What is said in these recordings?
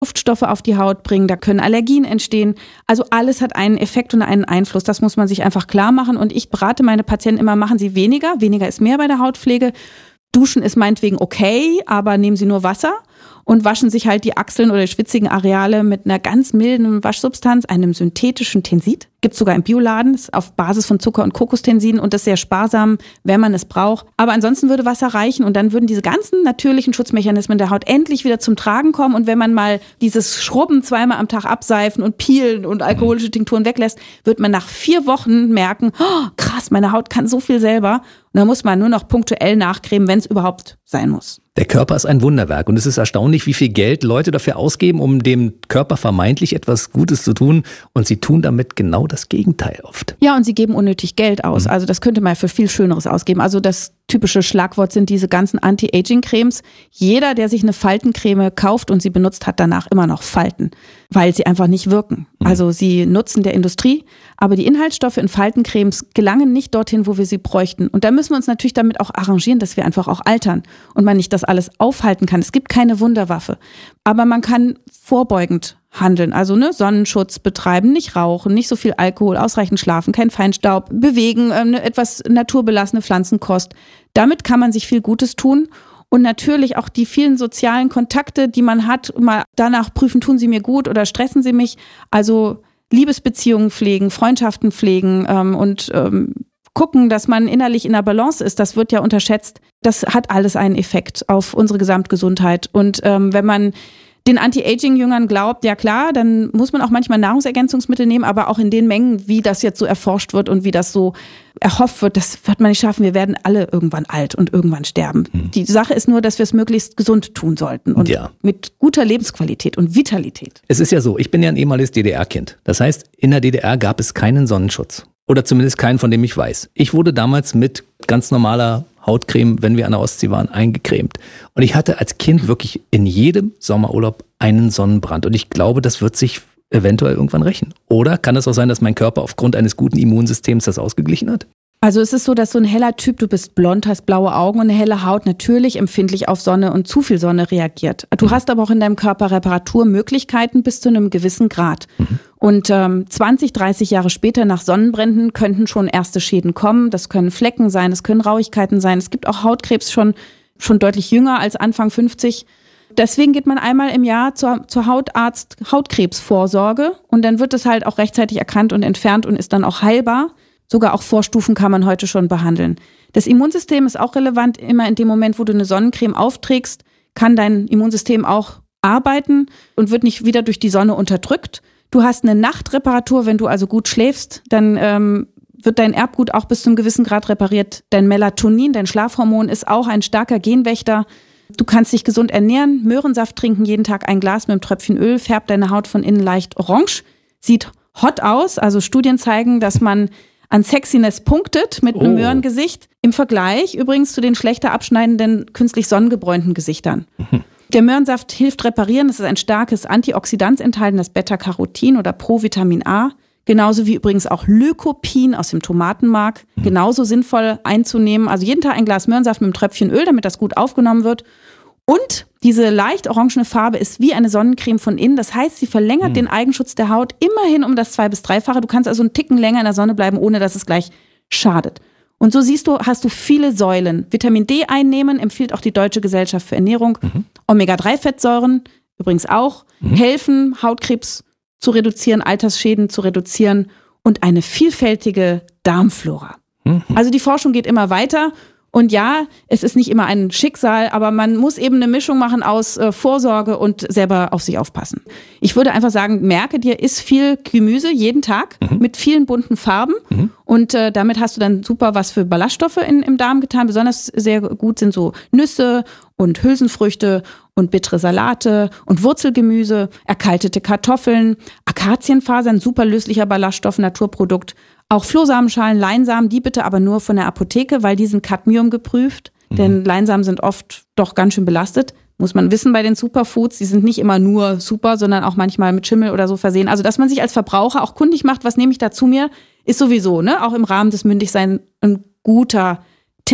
Duftstoffe auf die Haut bringen, da können Allergien entstehen. Also alles hat einen Effekt und einen Einfluss. Das muss man sich einfach klar machen. Und ich berate meine Patienten immer, machen Sie weniger. Weniger ist mehr bei der Hautpflege. Duschen ist meinetwegen okay, aber nehmen Sie nur Wasser und waschen sich halt die Achseln oder die schwitzigen Areale mit einer ganz milden Waschsubstanz, einem synthetischen Tensid. Gibt es sogar im Bioladen, ist auf Basis von Zucker- und Kokostensiden und das ist sehr sparsam, wenn man es braucht. Aber ansonsten würde Wasser reichen und dann würden diese ganzen natürlichen Schutzmechanismen der Haut endlich wieder zum Tragen kommen. Und wenn man mal dieses Schrubben zweimal am Tag abseifen und peelen und alkoholische Tinkturen weglässt, wird man nach 4 Wochen merken, oh, krass, meine Haut kann so viel selber. Und da muss man nur noch punktuell nachcremen, wenn es überhaupt sein muss. Der Körper ist ein Wunderwerk und es ist erstaunlich, wie viel Geld Leute dafür ausgeben, um dem Körper vermeintlich etwas Gutes zu tun und sie tun damit genau das Gegenteil oft. Ja, und sie geben unnötig Geld aus. Also das könnte man für viel Schöneres ausgeben. Also das typische Schlagwort sind diese ganzen Anti-Aging-Cremes. Jeder, der sich eine Faltencreme kauft und sie benutzt, hat danach immer noch Falten, weil sie einfach nicht wirken. Also sie nutzen der Industrie, aber die Inhaltsstoffe in Faltencremes gelangen nicht dorthin, wo wir sie bräuchten. Und da müssen wir uns natürlich damit auch arrangieren, dass wir einfach auch altern und man nicht das alles aufhalten kann. Es gibt keine Wunderwaffe, aber man kann vorbeugend handeln, also Sonnenschutz betreiben, nicht rauchen, nicht so viel Alkohol, ausreichend schlafen, kein Feinstaub, bewegen, etwas naturbelassene Pflanzenkost. Damit kann man sich viel Gutes tun und natürlich auch die vielen sozialen Kontakte, die man hat, mal danach prüfen, tun sie mir gut oder stressen sie mich, also Liebesbeziehungen pflegen, Freundschaften pflegen und gucken, dass man innerlich in der Balance ist, das wird ja unterschätzt. Das hat alles einen Effekt auf unsere Gesamtgesundheit und wenn man den Anti-Aging-Jüngern glaubt, ja klar, dann muss man auch manchmal Nahrungsergänzungsmittel nehmen, aber auch in den Mengen, wie das jetzt so erforscht wird und wie das so erhofft wird, das wird man nicht schaffen. Wir werden alle irgendwann alt und irgendwann sterben. Die Sache ist nur, dass wir es möglichst gesund tun sollten und mit guter Lebensqualität und Vitalität. Es ist ja so, ich bin ja ein ehemaliges DDR-Kind. Das heißt, in der DDR gab es keinen Sonnenschutz. Oder zumindest keinen, von dem ich weiß. Ich wurde damals mit ganz normaler Hautcreme, wenn wir an der Ostsee waren, eingecremt. Und ich hatte als Kind wirklich in jedem Sommerurlaub einen Sonnenbrand. Und ich glaube, das wird sich eventuell irgendwann rächen. Oder kann es auch sein, dass mein Körper aufgrund eines guten Immunsystems das ausgeglichen hat? Also es ist so, dass so ein heller Typ, du bist blond, hast blaue Augen und eine helle Haut natürlich empfindlich auf Sonne und zu viel Sonne reagiert. Du hast aber auch in deinem Körper Reparaturmöglichkeiten bis zu einem gewissen Grad. Und 20, 30 Jahre später nach Sonnenbränden könnten schon erste Schäden kommen. Das können Flecken sein, es können Rauigkeiten sein. Es gibt auch Hautkrebs schon deutlich jünger als Anfang 50. Deswegen geht man einmal im Jahr zur Hautarzt Hautkrebsvorsorge und dann wird es halt auch rechtzeitig erkannt und entfernt und ist dann auch heilbar. Sogar auch Vorstufen kann man heute schon behandeln. Das Immunsystem ist auch relevant. Immer in dem Moment, wo du eine Sonnencreme aufträgst, kann dein Immunsystem auch arbeiten und wird nicht wieder durch die Sonne unterdrückt. Du hast eine Nachtreparatur, wenn du also gut schläfst, dann wird dein Erbgut auch bis zu einem gewissen Grad repariert. Dein Melatonin, dein Schlafhormon, ist auch ein starker Genwächter. Du kannst dich gesund ernähren, Möhrensaft trinken, jeden Tag ein Glas mit einem Tröpfchen Öl, färbt deine Haut von innen leicht orange, sieht hot aus. Also Studien zeigen, dass man an Sexiness punktet mit einem Möhrengesicht. Im Vergleich übrigens zu den schlechter abschneidenden, künstlich sonnengebräunten Gesichtern. Der Möhrensaft hilft reparieren. Es ist ein starkes Antioxidant enthalten, das Beta-Carotin oder Provitamin A. Genauso wie übrigens auch Lycopin aus dem Tomatenmark. Genauso sinnvoll einzunehmen. Also jeden Tag ein Glas Möhrensaft mit einem Tröpfchen Öl, damit das gut aufgenommen wird. Und diese leicht orangene Farbe ist wie eine Sonnencreme von innen. Das heißt, sie verlängert den Eigenschutz der Haut immerhin um das 2- bis 3-fache. Du kannst also einen Ticken länger in der Sonne bleiben, ohne dass es gleich schadet. Und so siehst du, hast du viele Säulen. Vitamin D einnehmen empfiehlt auch die Deutsche Gesellschaft für Ernährung. Omega-3-Fettsäuren übrigens auch helfen, Hautkrebs zu reduzieren, Altersschäden zu reduzieren und eine vielfältige Darmflora. Also die Forschung geht immer weiter. Und ja, es ist nicht immer ein Schicksal, aber man muss eben eine Mischung machen aus Vorsorge und selber auf sich aufpassen. Ich würde einfach sagen, merke dir, iss viel Gemüse jeden Tag mit vielen bunten Farben und damit hast du dann super was für Ballaststoffe im Darm getan. Besonders sehr gut sind so Nüsse und Hülsenfrüchte und bittere Salate und Wurzelgemüse, erkaltete Kartoffeln, Akazienfasern, super löslicher Ballaststoff, Naturprodukt. Auch Flohsamenschalen, Leinsamen, die bitte aber nur von der Apotheke, weil die sind Cadmium geprüft. Denn Leinsamen sind oft doch ganz schön belastet. Muss man wissen bei den Superfoods, die sind nicht immer nur super, sondern auch manchmal mit Schimmel oder so versehen. Also dass man sich als Verbraucher auch kundig macht, was nehme ich da zu mir, ist sowieso, auch im Rahmen des Mündigseins ein guter Tipp.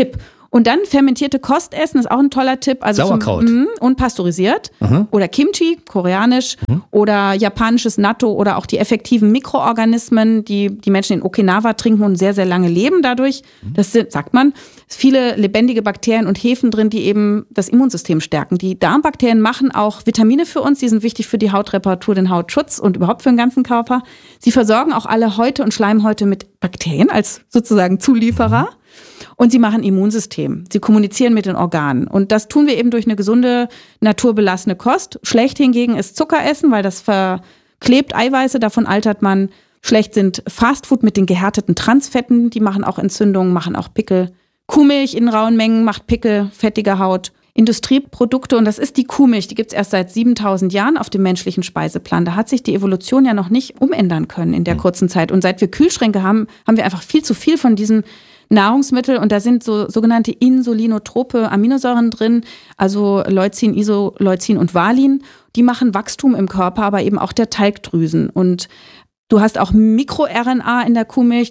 Und dann fermentierte Kost essen, ist auch ein toller Tipp. Also Sauerkraut. Und pasteurisiert. Oder Kimchi, koreanisch. Oder japanisches Natto oder auch die effektiven Mikroorganismen, die die Menschen in Okinawa trinken und sehr, sehr lange leben dadurch. Das sind, sagt man, viele lebendige Bakterien und Hefen drin, die eben das Immunsystem stärken. Die Darmbakterien machen auch Vitamine für uns. Die sind wichtig für die Hautreparatur, den Hautschutz und überhaupt für den ganzen Körper. Sie versorgen auch alle Häute und Schleimhäute mit Bakterien als sozusagen Zulieferer. Und sie machen Immunsystem. Sie kommunizieren mit den Organen. Und das tun wir eben durch eine gesunde, naturbelassene Kost. Schlecht hingegen ist Zuckeressen, weil das verklebt Eiweiße, davon altert man. Schlecht sind Fastfood mit den gehärteten Transfetten, die machen auch Entzündungen, machen auch Pickel. Kuhmilch in rauen Mengen macht Pickel, fettige Haut. Industrieprodukte, und das ist die Kuhmilch, die gibt's erst seit 7000 Jahren auf dem menschlichen Speiseplan. Da hat sich die Evolution ja noch nicht umändern können in der kurzen Zeit. Und seit wir Kühlschränke haben, haben wir einfach viel zu viel von diesen Nahrungsmittel, und da sind so sogenannte insulinotrope Aminosäuren drin, also Leucin, Isoleucin und Valin. Die machen Wachstum im Körper, aber eben auch der Talgdrüsen. Und du hast auch MikroRNA in der Kuhmilch.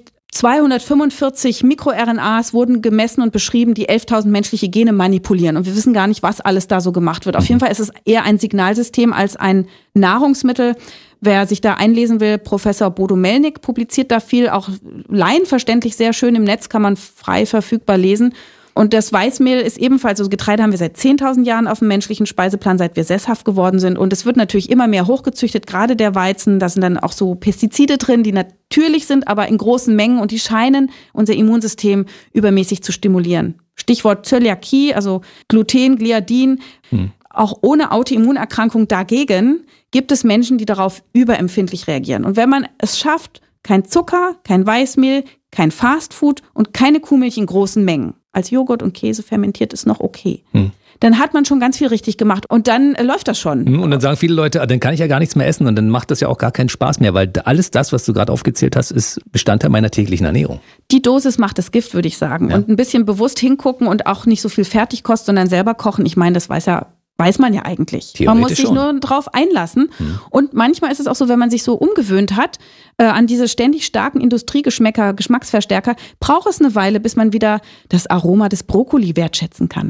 245 MikroRNAs wurden gemessen und beschrieben, die 11.000 menschliche Gene manipulieren. Und wir wissen gar nicht, was alles da so gemacht wird. Auf jeden Fall ist es eher ein Signalsystem als ein Nahrungsmittel. Wer sich da einlesen will, Professor Bodo Melnick publiziert da viel, auch laienverständlich sehr schön im Netz, kann man frei verfügbar lesen. Und das Weißmehl ist ebenfalls, also Getreide haben wir seit 10.000 Jahren auf dem menschlichen Speiseplan, seit wir sesshaft geworden sind. Und es wird natürlich immer mehr hochgezüchtet, gerade der Weizen. Da sind dann auch so Pestizide drin, die natürlich sind, aber in großen Mengen, und die scheinen unser Immunsystem übermäßig zu stimulieren. Stichwort Zöliakie, also Gluten, Gliadin. Auch ohne Autoimmunerkrankung dagegen gibt es Menschen, die darauf überempfindlich reagieren. Und wenn man es schafft, kein Zucker, kein Weißmehl, kein Fastfood und keine Kuhmilch in großen Mengen, als Joghurt und Käse fermentiert ist noch okay, dann hat man schon ganz viel richtig gemacht und dann läuft das schon. Und dann sagen viele Leute, dann kann ich ja gar nichts mehr essen und dann macht das ja auch gar keinen Spaß mehr, weil alles das, was du gerade aufgezählt hast, ist Bestandteil meiner täglichen Ernährung. Die Dosis macht das Gift, würde ich sagen. Ja. Und ein bisschen bewusst hingucken und auch nicht so viel Fertigkost, sondern selber kochen. Ich meine, das weiß man ja eigentlich. Man muss sich nur drauf einlassen. Und manchmal ist es auch so, wenn man sich so umgewöhnt hat an diese ständig starken Industriegeschmäcker, Geschmacksverstärker, braucht es eine Weile, bis man wieder das Aroma des Brokkoli wertschätzen kann.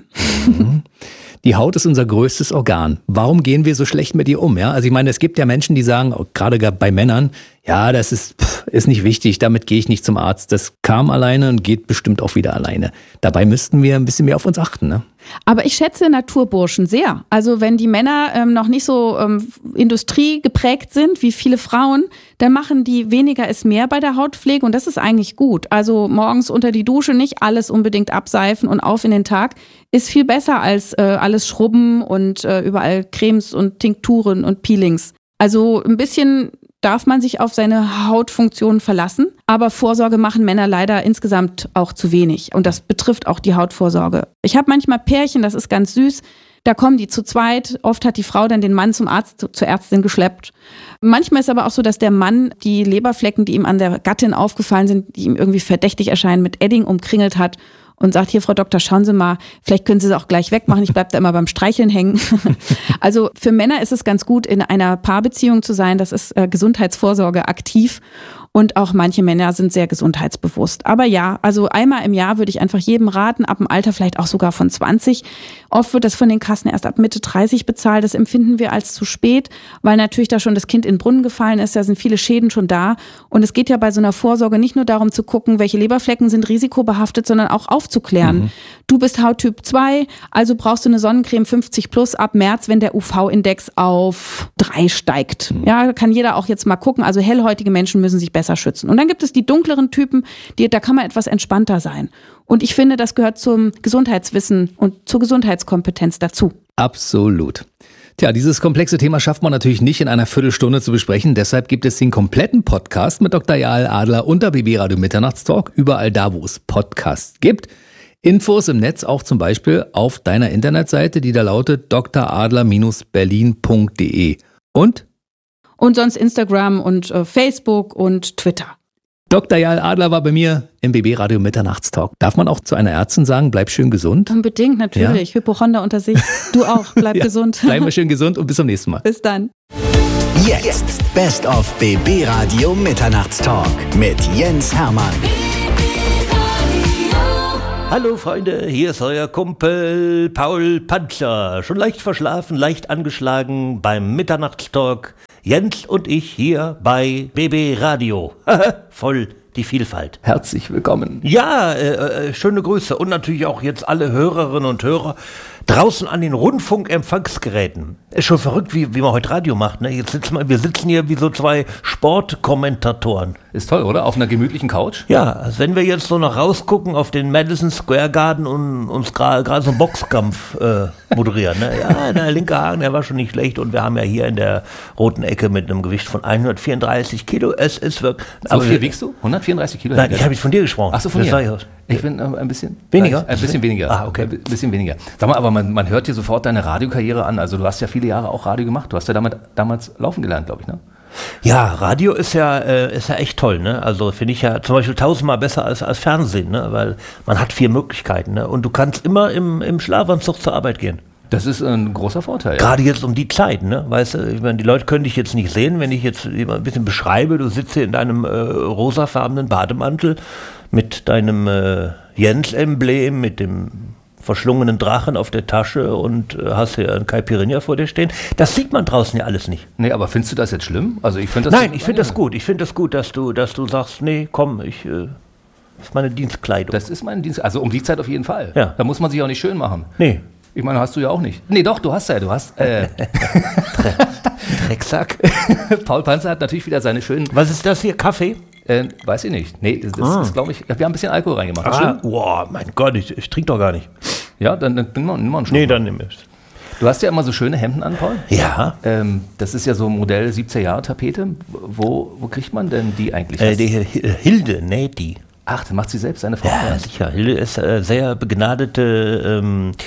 Die Haut ist unser größtes Organ. Warum gehen wir so schlecht mit ihr um? Ja? Also ich meine, es gibt ja Menschen, die sagen, gerade bei Männern, ja, das ist nicht wichtig, damit gehe ich nicht zum Arzt. Das kam alleine und geht bestimmt auch wieder alleine. Dabei müssten wir ein bisschen mehr auf uns achten, ne? Aber ich schätze Naturburschen sehr. Also wenn die Männer noch nicht so industriegeprägt sind wie viele Frauen, dann machen die weniger ist mehr bei der Hautpflege und das ist eigentlich gut. Also morgens unter die Dusche nicht alles unbedingt abseifen und auf in den Tag ist viel besser als alles schrubben und überall Cremes und Tinkturen und Peelings. Also ein bisschen darf man sich auf seine Hautfunktion verlassen. Aber Vorsorge machen Männer leider insgesamt auch zu wenig. Und das betrifft auch die Hautvorsorge. Ich habe manchmal Pärchen, das ist ganz süß. Da kommen die zu zweit. Oft hat die Frau dann den Mann zum Arzt, zur Ärztin geschleppt. Manchmal ist aber auch so, dass der Mann die Leberflecken, die ihm an der Gattin aufgefallen sind, die ihm irgendwie verdächtig erscheinen, mit Edding umkringelt hat. Und sagt, hier, Frau Doktor, schauen Sie mal, vielleicht können Sie es auch gleich wegmachen, ich bleib da immer beim Streicheln hängen. Also für Männer ist es ganz gut, in einer Paarbeziehung zu sein, das ist Gesundheitsvorsorge aktiv. Und auch manche Männer sind sehr gesundheitsbewusst. Aber ja, also einmal im Jahr würde ich einfach jedem raten, ab dem Alter vielleicht auch sogar von 20. Oft wird das von den Kassen erst ab Mitte 30 bezahlt. Das empfinden wir als zu spät, weil natürlich da schon das Kind in den Brunnen gefallen ist. Da sind viele Schäden schon da. Und es geht ja bei so einer Vorsorge nicht nur darum zu gucken, welche Leberflecken sind risikobehaftet, sondern auch aufzuklären. Du bist Hauttyp 2, also brauchst du eine Sonnencreme 50 plus ab März, wenn der UV-Index auf 3 steigt. Ja, kann jeder auch jetzt mal gucken. Also hellhäutige Menschen müssen sich besser schützen. Und dann gibt es die dunkleren Typen, da kann man etwas entspannter sein. Und ich finde, das gehört zum Gesundheitswissen und zur Gesundheitskompetenz dazu. Absolut. Tja, dieses komplexe Thema schafft man natürlich nicht in einer Viertelstunde zu besprechen. Deshalb gibt es den kompletten Podcast mit Dr. Jael Adler unter BB Radio Mitternachtstalk, überall da, wo es Podcasts gibt. Infos im Netz auch zum Beispiel auf deiner Internetseite, die da lautet dradler-berlin.de. Und sonst Instagram und Facebook und Twitter. Dr. Jael Adler war bei mir im BB Radio Mitternachtstalk. Darf man auch zu einer Ärztin sagen, bleib schön gesund? Unbedingt, natürlich. Ja? Hypochonder unter sich. Du auch, bleib gesund. Bleiben wir schön gesund und bis zum nächsten Mal. Bis dann. Jetzt Best of BB Radio Mitternachtstalk mit Jens Hermann. Hallo Freunde, hier ist euer Kumpel Paul Panzer. Schon leicht verschlafen, leicht angeschlagen beim Mitternachtstalk. Jens und ich hier bei BB Radio. Voll die Vielfalt. Herzlich willkommen. Ja, schöne Grüße und natürlich auch jetzt alle Hörerinnen und Hörer draußen an den Rundfunkempfangsgeräten. Ist schon verrückt, wie man heute Radio macht. Ne? Wir sitzen hier wie so zwei Sportkommentatoren. Ist toll, oder? Auf einer gemütlichen Couch? Ja, als wenn wir jetzt so noch rausgucken auf den Madison Square Garden und uns gerade so einen Boxkampf moderieren. Ne? Ja, der linke Haken, der war schon nicht schlecht und wir haben ja hier in der roten Ecke mit einem Gewicht von 134 Kilo. Es ist wirklich... So viel wiegst du? 134 Kilo? Nein, ich habe jetzt von dir gesprochen. Ach so, von mir. Ich bin ein bisschen... Weniger? Ein bisschen weniger. Ah, okay. Ein bisschen weniger. Sag mal, aber man hört dir sofort deine Radiokarriere an. Also du hast ja viele Jahre auch Radio gemacht. Du hast ja damals laufen gelernt, glaube ich, ne? Ja, Radio ist ja echt toll, ne? Also finde ich ja zum Beispiel 1000-mal besser als Fernsehen, ne? Weil man hat 4 Möglichkeiten, ne? Und du kannst immer im Schlafanzug zur Arbeit gehen. Das ist ein großer Vorteil. Gerade jetzt um die Zeit, ne? Weißt du, ich meine, die Leute können dich jetzt nicht sehen, wenn ich jetzt ein bisschen beschreibe, du sitzt hier in deinem rosafarbenen Bademantel mit deinem Jens-Emblem, mit dem verschlungenen Drachen auf der Tasche und hast hier einen Caipirinha vor dir stehen. Das sieht man draußen ja alles nicht. Nee, aber findest du das jetzt schlimm? Also ich finde das... Nein, ich finde das gut. Ich finde das gut, dass du sagst, nee, komm, das ist meine Dienstkleidung. Das ist mein Dienst, also um die Zeit auf jeden Fall. Ja. Da muss man sich auch nicht schön machen. Nee. Ich meine, hast du ja auch nicht. Nee, doch, du hast. Drecksack. Paul Panzer hat natürlich wieder seine schönen... Was ist das hier, Kaffee? Weiß ich nicht. Nee, das ist, glaube ich, wir haben ein bisschen Alkohol reingemacht. Boah, mein Gott, ich trinke doch gar nicht. Ja, dann nimm mal einen Schluck. Nee, dann nimm es. Du hast ja immer so schöne Hemden an, Paul. Ja. Das ist ja so ein Modell 70er-Jahre-Tapete. Wo kriegt man denn die eigentlich? Die Hilde näht die. Ach, das macht sie selbst, seine Frau. Ja, sicher. Hilde ist sehr begnadete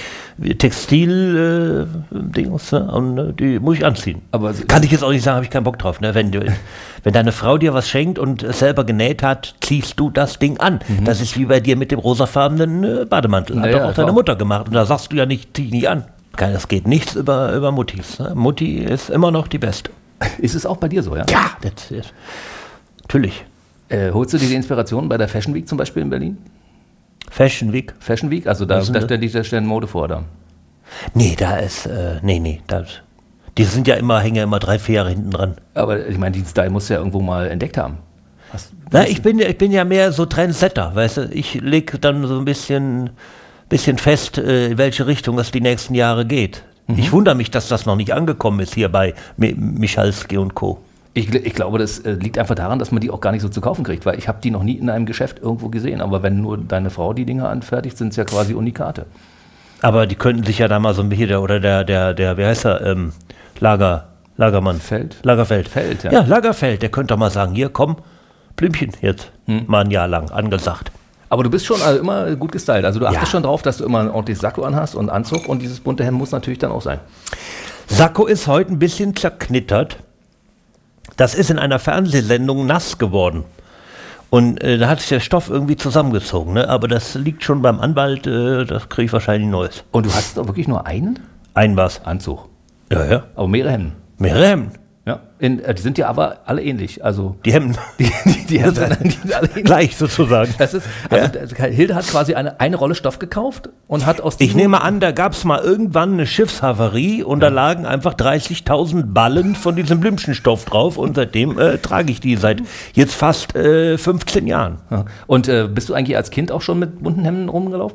Textil-Dings, ne? Und die muss ich anziehen. Aber kann ich jetzt auch nicht sagen, habe ich keinen Bock drauf. Ne? Wenn deine Frau dir was schenkt und es selber genäht hat, ziehst du das Ding an. Mhm. Das ist wie bei dir mit dem rosafarbenen Bademantel. Hat doch auch deine Mutter gemacht. Und da sagst du ja nicht, zieh nicht an. Das geht nichts über Muttis. Ne? Mutti ist immer noch die Beste. Ist es auch bei dir so, ja? Ja, natürlich. Holst du dir die Inspiration bei der Fashion Week zum Beispiel in Berlin? Fashion Week? Fashion Week, also da stellen Mode vor, da. Nee, da ist, die sind ja hängen ja immer 3-4 Jahre hinten dran. Aber ich meine, den Style musst du ja irgendwo mal entdeckt haben. Ich bin ja mehr so Trendsetter, weißt du, ich lege dann so ein bisschen fest, in welche Richtung es die nächsten Jahre geht. Mhm. Ich wundere mich, dass das noch nicht angekommen ist hier bei Michalski und Co. Ich glaube, das liegt einfach daran, dass man die auch gar nicht so zu kaufen kriegt, weil ich habe die noch nie in einem Geschäft irgendwo gesehen. Aber wenn nur deine Frau die Dinge anfertigt, sind es ja quasi Unikate. Aber die könnten sich ja da mal so hier, der wie heißt er, Lagermann. Lagerfeld, ja. Ja, Lagerfeld, der könnte doch mal sagen, hier, komm, Blümchen jetzt, mal ein Jahr lang, angesagt. Aber du bist schon immer gut gestylt, also du achtest schon drauf, dass du immer ein ordentliches Sakko anhast und Anzug und dieses bunte Hemd muss natürlich dann auch sein. Sakko ist heute ein bisschen zerknittert. Das ist in einer Fernsehsendung nass geworden. Und da hat sich der Stoff irgendwie zusammengezogen. Ne? Aber das liegt schon beim Anwalt, das kriege ich wahrscheinlich Neues. Und du hast doch wirklich nur einen? Einen was? Anzug. Ja. Aber mehrere Hemden. Mehrere Hemden? Ja. Die sind ja aber alle ähnlich. Also die Hemden? Die Hemden sind alle ähnlich. Gleich sozusagen. Hilde hat quasi eine Rolle Stoff gekauft und hat aus Ich nehme an, da gab es mal irgendwann eine Schiffshavarie und da lagen einfach 30.000 Ballen von diesem Blümchenstoff drauf und seitdem trage ich die seit jetzt fast 15 Jahren. Ja. Und bist du eigentlich als Kind auch schon mit bunten Hemden rumgelaufen?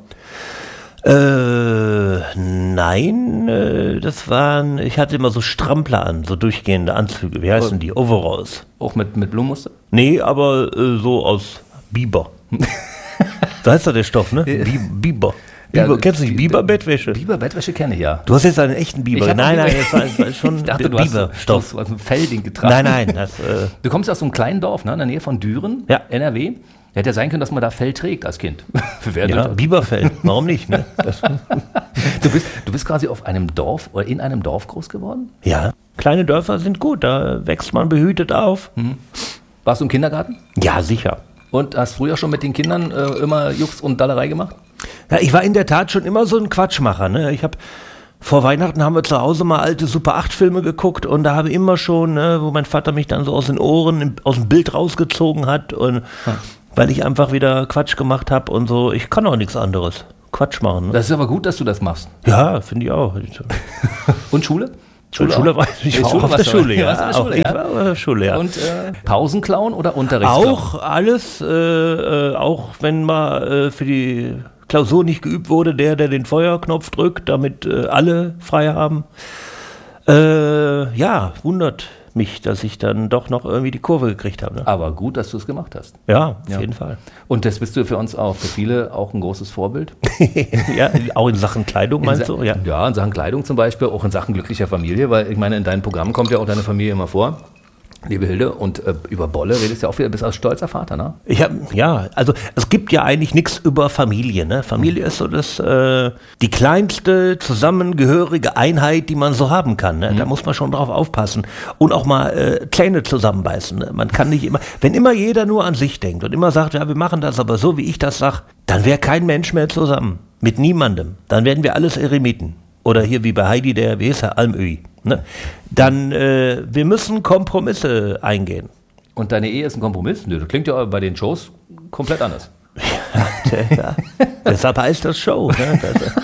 Nein, ich hatte immer so Strampler an, so durchgehende Anzüge. Wie heißen die? Overalls. Auch mit Blumenmuster? Nee, aber so aus Biber. So heißt doch der Stoff, ne? Biber. Kennst du die Biber-Bettwäsche? Biber-Bettwäsche kenne ich ja. Du hast jetzt einen echten Biber. Nein, das war schon ich dachte, Biberstoff. Du hast ein Fellding getragen. Nein. Du kommst aus so einem kleinen Dorf, ne, in der Nähe von Düren, NRW. Hätte ja sein können, dass man da Fell trägt als Kind. Ja, Biberfell. Warum nicht? Ne? Du bist quasi auf einem Dorf oder in einem Dorf groß geworden? Ja. Kleine Dörfer sind gut, da wächst man behütet auf. Mhm. Warst du im Kindergarten? Ja, sicher. Und hast früher schon mit den Kindern immer Jux und Dallerei gemacht? Ja, ich war in der Tat schon immer so ein Quatschmacher. Ne? Vor Weihnachten haben wir zu Hause mal alte Super 8 Filme geguckt und da habe ich immer schon, wo mein Vater mich dann so aus den Ohren, aus dem Bild rausgezogen hat und weil ich einfach wieder Quatsch gemacht habe und so. Ich kann auch nichts anderes. Quatsch machen. Ne? Das ist aber gut, dass du das machst. Ja, finde ich auch. Und Schule? Schule war ich war auch auf der Schule, ja. Ich war auf der Schule, ja. Und Pausen klauen oder Unterricht auch alles, auch wenn mal für die Klausur nicht geübt wurde, der den Feuerknopf drückt, damit alle frei haben. Ja, wundert mich, dass ich dann doch noch irgendwie die Kurve gekriegt habe. Ne? Aber gut, dass du es gemacht hast. Ja, auf jeden Fall. Und das bist du für uns auch, für viele auch ein großes Vorbild. Ja, auch in Sachen Kleidung meinst du? Ja. Ja, in Sachen Kleidung zum Beispiel, auch in Sachen glücklicher Familie, weil ich meine, in deinem Programm kommt ja auch deine Familie immer vor. Liebe Hilde, und über Bolle redest du ja auch wieder, bist als stolzer Vater, ne? Also es gibt ja eigentlich nichts über Familie, ne? Familie ist so die kleinste zusammengehörige Einheit, die man so haben kann, ne? Da muss man schon drauf aufpassen und auch mal Zähne zusammenbeißen, ne? Man kann nicht immer, wenn immer jeder nur an sich denkt und immer sagt, ja, wir machen das aber so, wie ich das sag, dann wäre kein Mensch mehr zusammen, mit niemandem, dann werden wir alles Eremiten. Oder hier wie bei Heidi, wie ist er, Almöhi. Ne? Dann, wir müssen Kompromisse eingehen. Und deine Ehe ist ein Kompromiss? Nö, das klingt ja bei den Shows komplett anders. Ja. Deshalb heißt das Show. Ne?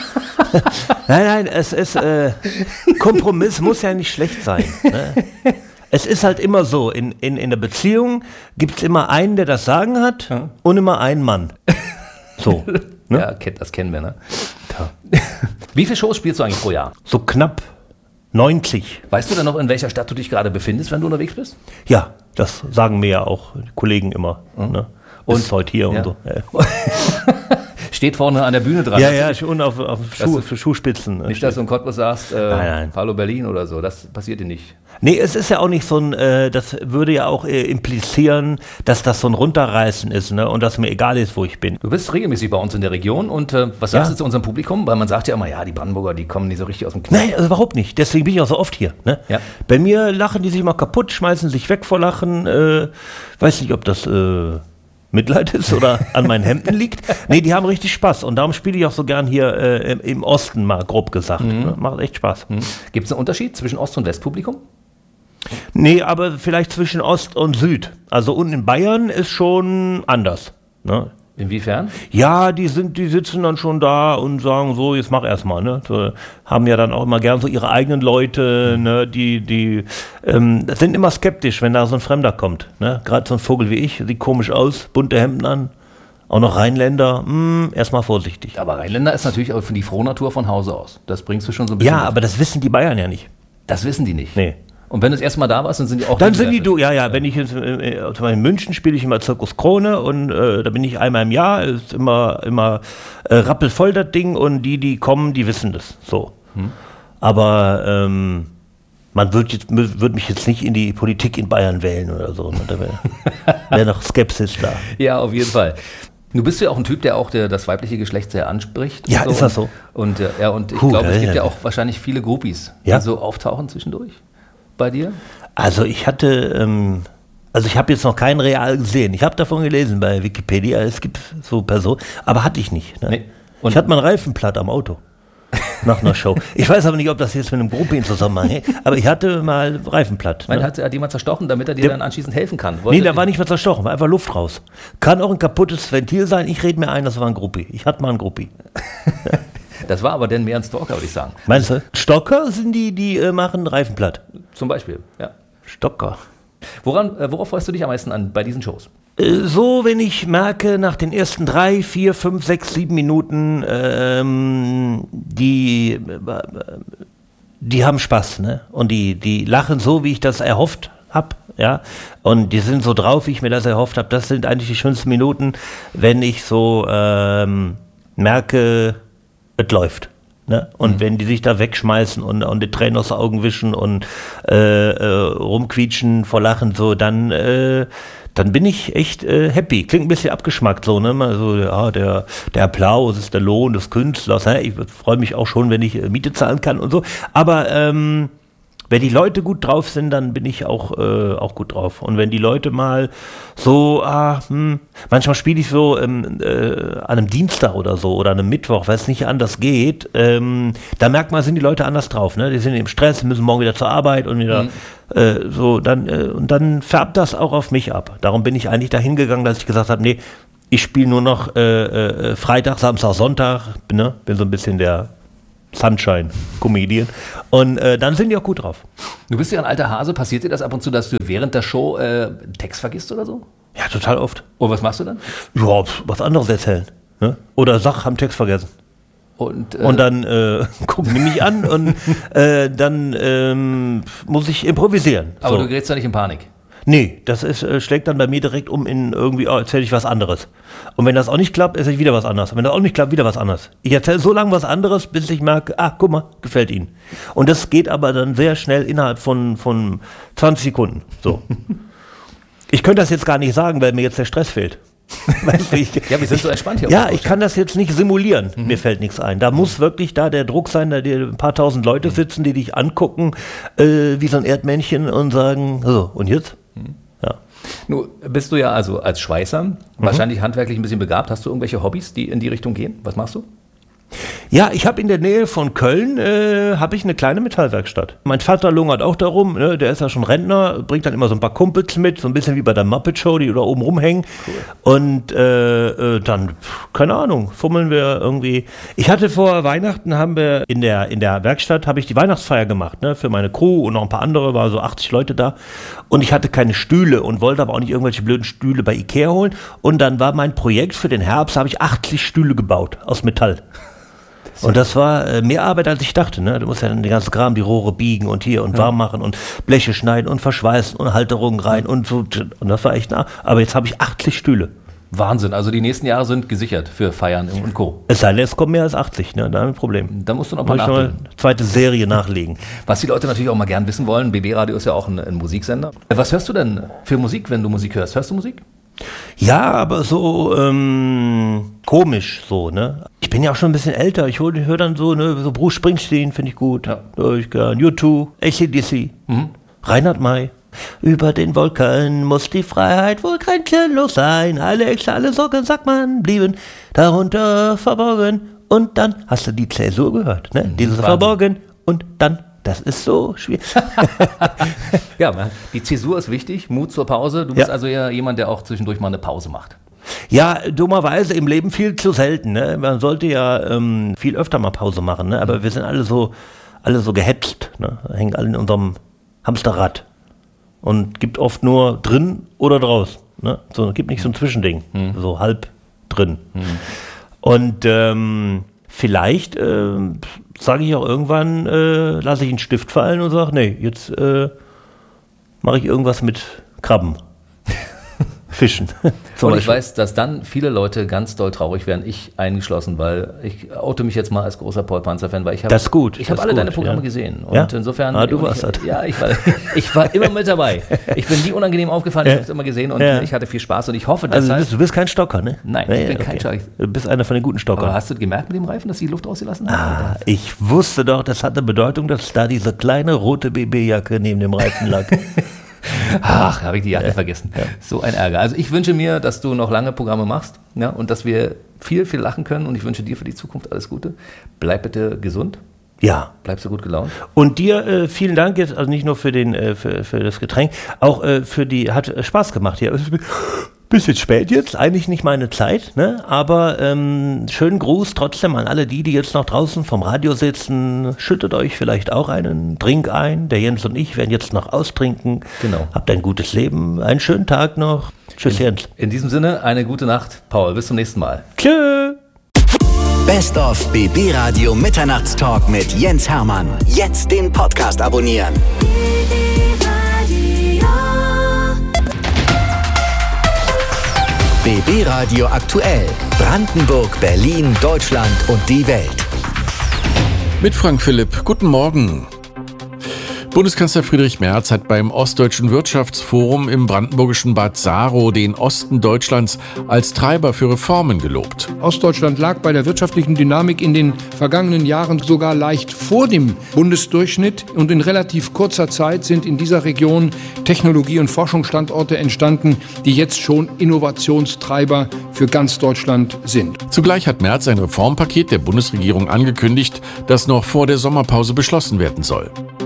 Nein, es ist, Kompromiss muss ja nicht schlecht sein. Ne? Es ist halt immer so, in der Beziehung gibt es immer einen, der das Sagen hat und immer einen Mann. So. Ne? Ja, das kennen wir, ne? Ja. Wie viele Shows spielst du eigentlich pro Jahr? So knapp 90. Weißt du denn noch, in welcher Stadt du dich gerade befindest, wenn du unterwegs bist? Ja, das sagen mir ja auch die Kollegen immer. Ne? Und ist heute hier und so. Ja. Steht vorne an der Bühne dran. Ja, und auf Schuhspitzen. Nicht, dass du in Cottbus sagst, nein. Hallo Berlin oder so, das passiert dir nicht. Nee, es ist ja auch nicht so ein, das würde ja auch implizieren, dass das so ein Runterreißen ist, ne, und dass mir egal ist, wo ich bin. Du bist regelmäßig bei uns in der Region und was sagst du zu unserem Publikum? Weil man sagt ja immer, ja, die Brandenburger, die kommen nicht so richtig aus dem Knast. Nein, also überhaupt nicht. Deswegen bin ich auch so oft hier. Ne? Ja. Bei mir lachen die sich mal kaputt, schmeißen sich weg vor Lachen. Weiß nicht, ob das Mitleid ist oder an meinen Hemden liegt. Nee, die haben richtig Spaß und darum spiele ich auch so gern hier im Osten, mal grob gesagt. Ne? Macht echt Spaß. Gibt es einen Unterschied zwischen Ost- und Westpublikum? Nee, aber vielleicht zwischen Ost und Süd. Also unten in Bayern ist schon anders. Ne? Inwiefern? Ja, die sitzen dann schon da und sagen so, jetzt mach erstmal, ne? So, haben ja dann auch immer gern so ihre eigenen Leute, ne? Die sind immer skeptisch, wenn da so ein Fremder kommt, ne? Gerade so ein Vogel wie ich, sieht komisch aus, bunte Hemden an, auch noch Rheinländer, erstmal vorsichtig. Aber Rheinländer ist natürlich auch für die Frohnatur von Hause aus. Das bringst du schon so ein bisschen. Ja, aber das wissen die Bayern ja nicht. Das wissen die nicht. Nee. Und wenn du das erste Mal da warst, dann sind die auch... Dann sind die, wenn ich jetzt, in München spiele ich immer Zirkus Krone und da bin ich einmal im Jahr, ist immer rappelvoll das Ding und die kommen, die wissen das, so. Aber man wird mich jetzt nicht in die Politik in Bayern wählen oder so, ne? Da wäre noch Skepsis da. Ja, auf jeden Fall. Du bist ja auch ein Typ, der auch das weibliche Geschlecht sehr anspricht. Ja, so. Ist das so? Und ich glaube, es gibt ja auch wahrscheinlich viele Groupies, die so auftauchen zwischendurch. Bei dir? Also ich hatte, ich habe jetzt noch keinen real gesehen. Ich habe davon gelesen bei Wikipedia, es gibt so Personen, aber hatte ich nicht. Ne? Nee. Ich hatte mal einen Reifen platt am Auto nach einer Show. Ich weiß aber nicht, ob das jetzt mit einem Groupie in Zusammenhang hängt, aber ich hatte mal Reifen platt. Ne? Hat jemand zerstochen, damit er dir dann anschließend helfen kann? Nee, da war nicht mal zerstochen, war einfach Luft raus. Kann auch ein kaputtes Ventil sein, ich rede mir ein, das war ein Groupie. Ich hatte mal einen Groupie. Das war aber dann mehr ein Stalker, würde ich sagen. Meinst du? Stalker sind die machen Reifen platt. Zum Beispiel, ja. Stalker. Worauf freust du dich am meisten an bei diesen Shows? So, wenn ich merke, nach den ersten 3, 4, 5, 6, 7 Minuten, die haben Spaß, ne? Und die lachen so, wie ich das erhofft habe, ja. Und die sind so drauf, wie ich mir das erhofft habe. Das sind eigentlich die schönsten Minuten, wenn ich so merke, es läuft. Ne? Und wenn die sich da wegschmeißen und die Tränen aus den Augen wischen und rumquietschen vor Lachen, so, dann bin ich echt happy. Klingt ein bisschen abgeschmackt, so, ne? Also, ja, der Applaus ist der Lohn des Künstlers. Ne? Ich freue mich auch schon, wenn ich Miete zahlen kann und so. Aber Wenn die Leute gut drauf sind, dann bin ich auch gut drauf. Und wenn die Leute mal so, manchmal spiele ich so an einem Dienstag oder so oder an einem Mittwoch, weil es nicht anders geht, da merkt man, sind die Leute anders drauf. Ne? Die sind im Stress, müssen morgen wieder zur Arbeit und wieder und dann färbt das auch auf mich ab. Darum bin ich eigentlich dahin gegangen, dass ich gesagt habe, nee, ich spiele nur noch Freitag, Samstag, Sonntag, ne? Bin so ein bisschen der Sunshine-Comedian. Und dann sind die auch gut drauf. Du bist ja ein alter Hase. Passiert dir das ab und zu, dass du während der Show einen Text vergisst oder so? Ja, total oft. Und was machst du dann? Ja, was anderes erzählen. Ne? Oder haben Text vergessen. Und dann gucken die mich an und dann muss ich improvisieren. Aber du gerätst da nicht in Panik? Nee, das schlägt dann bei mir direkt um in irgendwie, erzähle ich was anderes. Und wenn das auch nicht klappt, erzähle ich wieder was anderes. Und wenn das auch nicht klappt, wieder was anderes. Ich erzähle so lange was anderes, bis ich merke, guck mal, gefällt Ihnen. Und das geht aber dann sehr schnell innerhalb von 20 Sekunden. So. Ich könnte das jetzt gar nicht sagen, weil mir jetzt der Stress fehlt. Weißt du, wir sind so entspannt hier. Ja, ich kann das jetzt nicht simulieren. Mir fällt nichts ein. Da muss wirklich der Druck sein, da ein paar tausend Leute sitzen, die dich angucken, wie so ein Erdmännchen und sagen, so, und jetzt? Ja. Nun bist du ja also als Schweißer, wahrscheinlich handwerklich ein bisschen begabt. Hast du irgendwelche Hobbys, die in die Richtung gehen? Was machst du? Ja, ich habe in der Nähe von Köln habe ich eine kleine Metallwerkstatt. Mein Vater lungert auch darum, ne, der ist ja schon Rentner, bringt dann immer so ein paar Kumpels mit, so ein bisschen wie bei der Muppet Show, die da oben rumhängen. Cool. Und dann, keine Ahnung, fummeln wir irgendwie. Ich hatte vor Weihnachten, haben wir in der Werkstatt, habe ich die Weihnachtsfeier gemacht, ne, für meine Crew und noch ein paar andere, waren so 80 Leute da. Und ich hatte keine Stühle und wollte aber auch nicht irgendwelche blöden Stühle bei Ikea holen. Und dann war mein Projekt für den Herbst, habe ich 80 Stühle gebaut aus Metall. Und das war mehr Arbeit, als ich dachte. Ne? Du musst ja dann den ganzen Kram, die Rohre biegen und hier und warm machen und Bleche schneiden und verschweißen und Halterungen rein und so. Und das war echt nah. Aber jetzt habe ich 80 Stühle. Wahnsinn, also die nächsten Jahre sind gesichert für Feiern und Co. Es sei denn, es kommen mehr als 80, ne? Da haben wir ein Problem. Da musst du noch mal eine zweite Serie nachlegen. Was die Leute natürlich auch mal gern wissen wollen, BB Radio ist ja auch ein Musiksender. Was hörst du denn für Musik, wenn du Musik hörst? Hörst du Musik? Ja, aber so komisch so, ne? Ich bin ja auch schon ein bisschen älter. Ich höre dann so, ne, so Bruce Springsteen finde ich gut. Ja. U2, AC/DC, Reinhard May. Über den Wolken muss die Freiheit wohl grenzenlos sein. Alle Ängste, alle Sorgen, sagt man, blieben darunter verborgen. Und dann hast du die Zäsur gehört, ne? Dieses Wahnsinn. Verborgen und dann. Das ist so schwierig. Ja, die Zäsur ist wichtig, Mut zur Pause. Du bist also ja jemand, der auch zwischendurch mal eine Pause macht. Ja, dummerweise im Leben viel zu selten. Ne? Man sollte ja viel öfter mal Pause machen, ne? Aber wir sind alle so gehetzt. Ne? Hängen alle in unserem Hamsterrad. Und gibt oft nur drin oder draus. Ne? So, gibt nicht so ein Zwischending, so halb drin. Und vielleicht sage ich auch irgendwann, lasse ich einen Stift fallen und sage, nee, jetzt mache ich irgendwas mit Krabben. Fischen. Und ich weiß, dass dann viele Leute ganz doll traurig werden, ich eingeschlossen, weil ich oute mich jetzt mal als großer Paul Panzer-Fan, weil ich habe alle deine Programme gesehen. Und insofern, du warst das. Ja, ich war immer mit dabei. Ich bin nie unangenehm aufgefallen, ich habe es immer gesehen und ich hatte viel Spaß und ich hoffe, dass du bist kein Stocker, ne? Nein, ich bin kein Stocker. Du bist einer von den guten Stockern. Aber hast du gemerkt mit dem Reifen, dass die Luft rausgelassen hat? Ich wusste doch, das hatte Bedeutung, dass da diese kleine rote BB-Jacke neben dem Reifen lag. Ach, habe ich die Jacke vergessen. Ja. So ein Ärger. Also ich wünsche mir, dass du noch lange Programme machst, ja, und dass wir viel, viel lachen können und ich wünsche dir für die Zukunft alles Gute. Bleib bitte gesund. Ja. Bleibst du gut gelaunt. Und dir vielen Dank jetzt, also nicht nur für für das Getränk, auch hat Spaß gemacht hier. Bisschen spät jetzt, eigentlich nicht meine Zeit, ne? Aber schönen Gruß trotzdem an alle die jetzt noch draußen vom Radio sitzen. Schüttet euch vielleicht auch einen Drink ein. Der Jens und ich werden jetzt noch austrinken. Genau. Habt ein gutes Leben, einen schönen Tag noch. Tschüss, Jens. In diesem Sinne, eine gute Nacht, Paul. Bis zum nächsten Mal. Tschö. Best of BB Radio Mitternachtstalk mit Jens Hermann. Jetzt den Podcast abonnieren. BB Radio aktuell. Brandenburg, Berlin, Deutschland und die Welt. Mit Frank Philipp. Guten Morgen. Bundeskanzler Friedrich Merz hat beim Ostdeutschen Wirtschaftsforum im brandenburgischen Bad Saro den Osten Deutschlands als Treiber für Reformen gelobt. Ostdeutschland lag bei der wirtschaftlichen Dynamik in den vergangenen Jahren sogar leicht vor dem Bundesdurchschnitt und in relativ kurzer Zeit sind in dieser Region Technologie- und Forschungsstandorte entstanden, die jetzt schon Innovationstreiber für ganz Deutschland sind. Zugleich hat Merz ein Reformpaket der Bundesregierung angekündigt, das noch vor der Sommerpause beschlossen werden soll.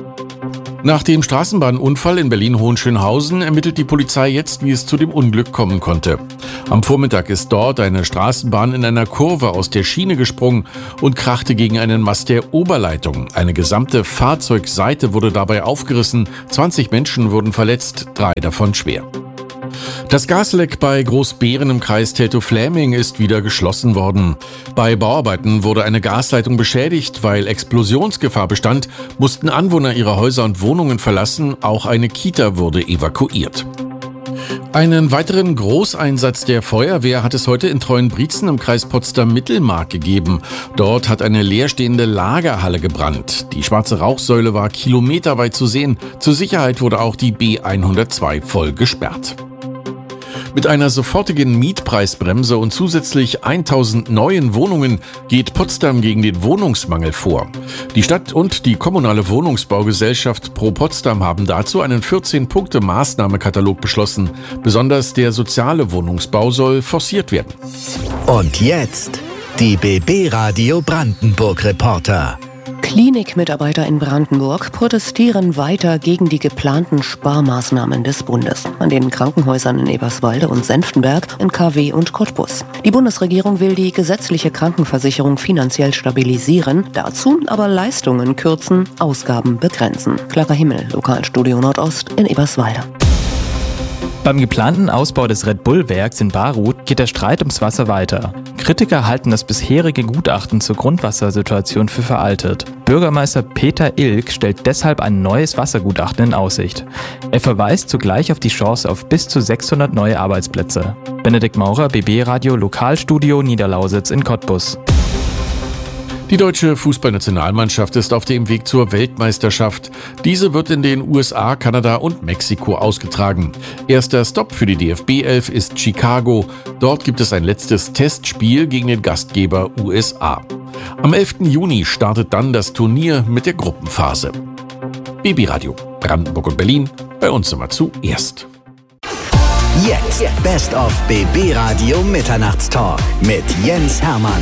Nach dem Straßenbahnunfall in Berlin-Hohenschönhausen ermittelt die Polizei jetzt, wie es zu dem Unglück kommen konnte. Am Vormittag ist dort eine Straßenbahn in einer Kurve aus der Schiene gesprungen und krachte gegen einen Mast der Oberleitung. Eine gesamte Fahrzeugseite wurde dabei aufgerissen, 20 Menschen wurden verletzt, 3 davon schwer. Das Gasleck bei Großbeeren im Kreis Teltow-Fläming ist wieder geschlossen worden. Bei Bauarbeiten wurde eine Gasleitung beschädigt. Weil Explosionsgefahr bestand, mussten Anwohner ihre Häuser und Wohnungen verlassen. Auch eine Kita wurde evakuiert. Einen weiteren Großeinsatz der Feuerwehr hat es heute in Treuenbrietzen im Kreis Potsdam-Mittelmark gegeben. Dort hat eine leerstehende Lagerhalle gebrannt. Die schwarze Rauchsäule war kilometerweit zu sehen. Zur Sicherheit wurde auch die B102 voll gesperrt. Mit einer sofortigen Mietpreisbremse und zusätzlich 1000 neuen Wohnungen geht Potsdam gegen den Wohnungsmangel vor. Die Stadt und die kommunale Wohnungsbaugesellschaft Pro Potsdam haben dazu einen 14-Punkte-Maßnahmekatalog beschlossen. Besonders der soziale Wohnungsbau soll forciert werden. Und jetzt die BB Radio Brandenburg Reporter. Klinikmitarbeiter in Brandenburg protestieren weiter gegen die geplanten Sparmaßnahmen des Bundes an den Krankenhäusern in Eberswalde und Senftenberg, in KW und Cottbus. Die Bundesregierung will die gesetzliche Krankenversicherung finanziell stabilisieren, dazu aber Leistungen kürzen, Ausgaben begrenzen. Clara Himmel, Lokalstudio Nordost in Eberswalde. Beim geplanten Ausbau des Red Bull-Werks in Baruth geht der Streit ums Wasser weiter. Kritiker halten das bisherige Gutachten zur Grundwassersituation für veraltet. Bürgermeister Peter Ilk stellt deshalb ein neues Wassergutachten in Aussicht. Er verweist zugleich auf die Chance auf bis zu 600 neue Arbeitsplätze. Benedikt Maurer, BB Radio, Lokalstudio Niederlausitz in Cottbus. Die deutsche Fußballnationalmannschaft ist auf dem Weg zur Weltmeisterschaft. Diese wird in den USA, Kanada und Mexiko ausgetragen. Erster Stopp für die DFB-11 ist Chicago. Dort gibt es ein letztes Testspiel gegen den Gastgeber USA. Am 11. Juni startet dann das Turnier mit der Gruppenphase. BB Radio, Brandenburg und Berlin, bei uns immer zuerst. Jetzt Best of BB Radio Mitternachtstalk mit Jens Hermann.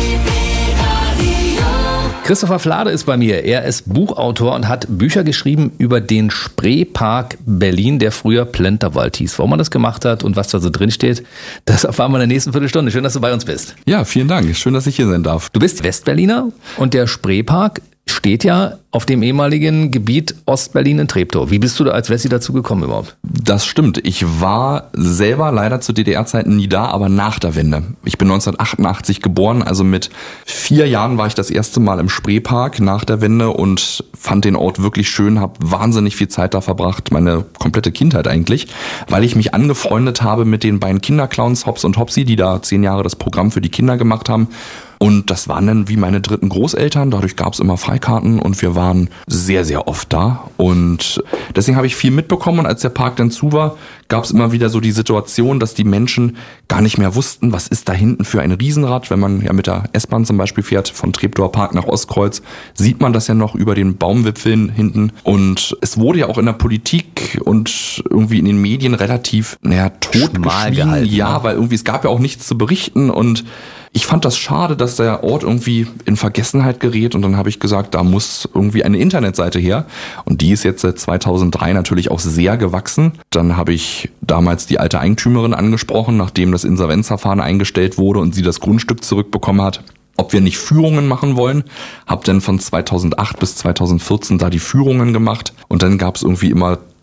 Christopher Flade ist bei mir. Er ist Buchautor und hat Bücher geschrieben über den Spreepark Berlin, der früher Plenterwald hieß. Warum man das gemacht hat und was da so drin steht, das erfahren wir in der nächsten Viertelstunde. Schön, dass du bei uns bist. Ja, vielen Dank. Schön, dass ich hier sein darf. Du bist Westberliner und der Spreepark steht ja auf dem ehemaligen Gebiet Ostberlin in Treptow. Wie bist du da als Wessi dazu gekommen überhaupt? Das stimmt. Ich war selber leider zu DDR-Zeiten nie da, aber nach der Wende. Ich bin 1988 geboren, also mit 4 Jahren war ich das erste Mal im Spreepark nach der Wende und fand den Ort wirklich schön, habe wahnsinnig viel Zeit da verbracht, meine komplette Kindheit eigentlich, weil ich mich angefreundet habe mit den beiden Kinderclowns Hops und Hopsi, die da 10 Jahre das Programm für die Kinder gemacht haben. Und das waren dann wie meine dritten Großeltern, dadurch gab es immer Freikarten und wir waren sehr, sehr oft da. Und deswegen habe ich viel mitbekommen und als der Park dann zu war, gab es immer wieder so die Situation, dass die Menschen gar nicht mehr wussten, was ist da hinten für ein Riesenrad. Wenn man ja mit der S-Bahn zum Beispiel fährt, von Treptower Park nach Ostkreuz, sieht man das ja noch über den Baumwipfeln hinten. Und es wurde ja auch in der Politik und irgendwie in den Medien relativ, totgeschwiegen. Ja, weil irgendwie es gab ja auch nichts zu berichten und ich fand das schade, dass der Ort irgendwie in Vergessenheit gerät und dann habe ich gesagt, da muss irgendwie eine Internetseite her und die ist jetzt seit 2003 natürlich auch sehr gewachsen. Dann habe ich damals die alte Eigentümerin angesprochen, nachdem das Insolvenzverfahren eingestellt wurde und sie das Grundstück zurückbekommen hat, ob wir nicht Führungen machen wollen. Hab dann von 2008 bis 2014 da die Führungen gemacht und dann gab es irgendwie immer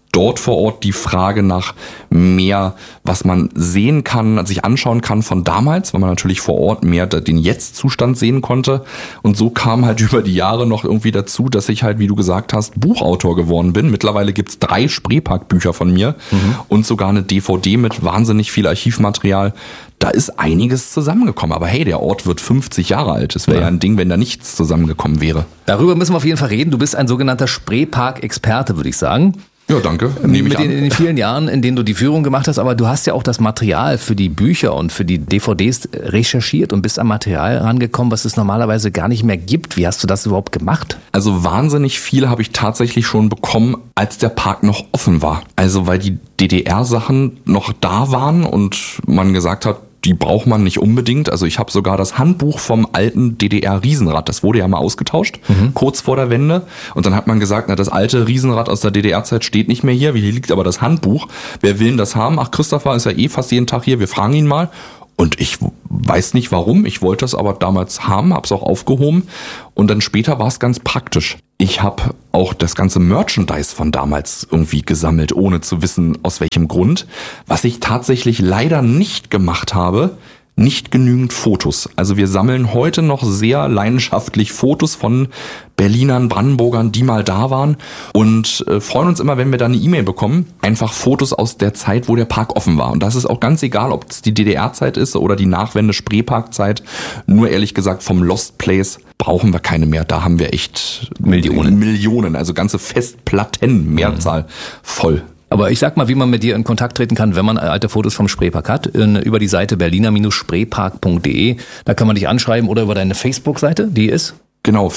dort vor Ort die Frage nach mehr, was man sehen kann, sich anschauen kann von damals, weil man natürlich vor Ort mehr den Jetzt-Zustand sehen konnte. Und so kam halt über die Jahre noch irgendwie dazu, dass ich halt, wie du gesagt hast, Buchautor geworden bin. Mittlerweile gibt's 3 Spreepark-Bücher von mir und sogar eine DVD mit wahnsinnig viel Archivmaterial. Da ist einiges zusammengekommen. Aber hey, der Ort wird 50 Jahre alt. Es wäre ja ein Ding, wenn da nichts zusammengekommen wäre. Darüber müssen wir auf jeden Fall reden. Du bist ein sogenannter Spreepark-Experte, würde ich sagen. Ja, danke. Nehme ich an. In den vielen Jahren, in denen du die Führung gemacht hast, aber du hast ja auch das Material für die Bücher und für die DVDs recherchiert und bist am Material rangekommen, was es normalerweise gar nicht mehr gibt. Wie hast du das überhaupt gemacht? Also wahnsinnig viel habe ich tatsächlich schon bekommen, als der Park noch offen war. Also weil die DDR-Sachen noch da waren und man gesagt hat, die braucht man nicht unbedingt. Also ich habe sogar das Handbuch vom alten DDR-Riesenrad, das wurde ja mal ausgetauscht, kurz vor der Wende. Und dann hat man gesagt, na, das alte Riesenrad aus der DDR-Zeit steht nicht mehr hier. Hier liegt aber das Handbuch. Wer will denn das haben? Ach, Christopher ist ja eh fast jeden Tag hier. Wir fragen ihn mal. Und ich weiß nicht warum. Ich wollte es aber damals haben, habe es auch aufgehoben. Und dann später war es ganz praktisch. Ich habe auch das ganze Merchandise von damals irgendwie gesammelt, ohne zu wissen, aus welchem Grund. Was ich tatsächlich leider nicht gemacht habe, nicht genügend Fotos. Also wir sammeln heute noch sehr leidenschaftlich Fotos von Berlinern, Brandenburgern, die mal da waren und freuen uns immer, wenn wir da eine E-Mail bekommen. Einfach Fotos aus der Zeit, wo der Park offen war. Und das ist auch ganz egal, ob es die DDR-Zeit ist oder die Nachwende-Spreepark-Zeit. Nur ehrlich gesagt, vom Lost Place brauchen wir keine mehr. Da haben wir echt Millionen, also ganze Festplatten, Mehrzahl voll. Aber ich sag mal, wie man mit dir in Kontakt treten kann, wenn man alte Fotos vom Spreepark hat, über die Seite berliner-spreepark.de. Da kann man dich anschreiben oder über deine Facebook-Seite, die ist? Genau,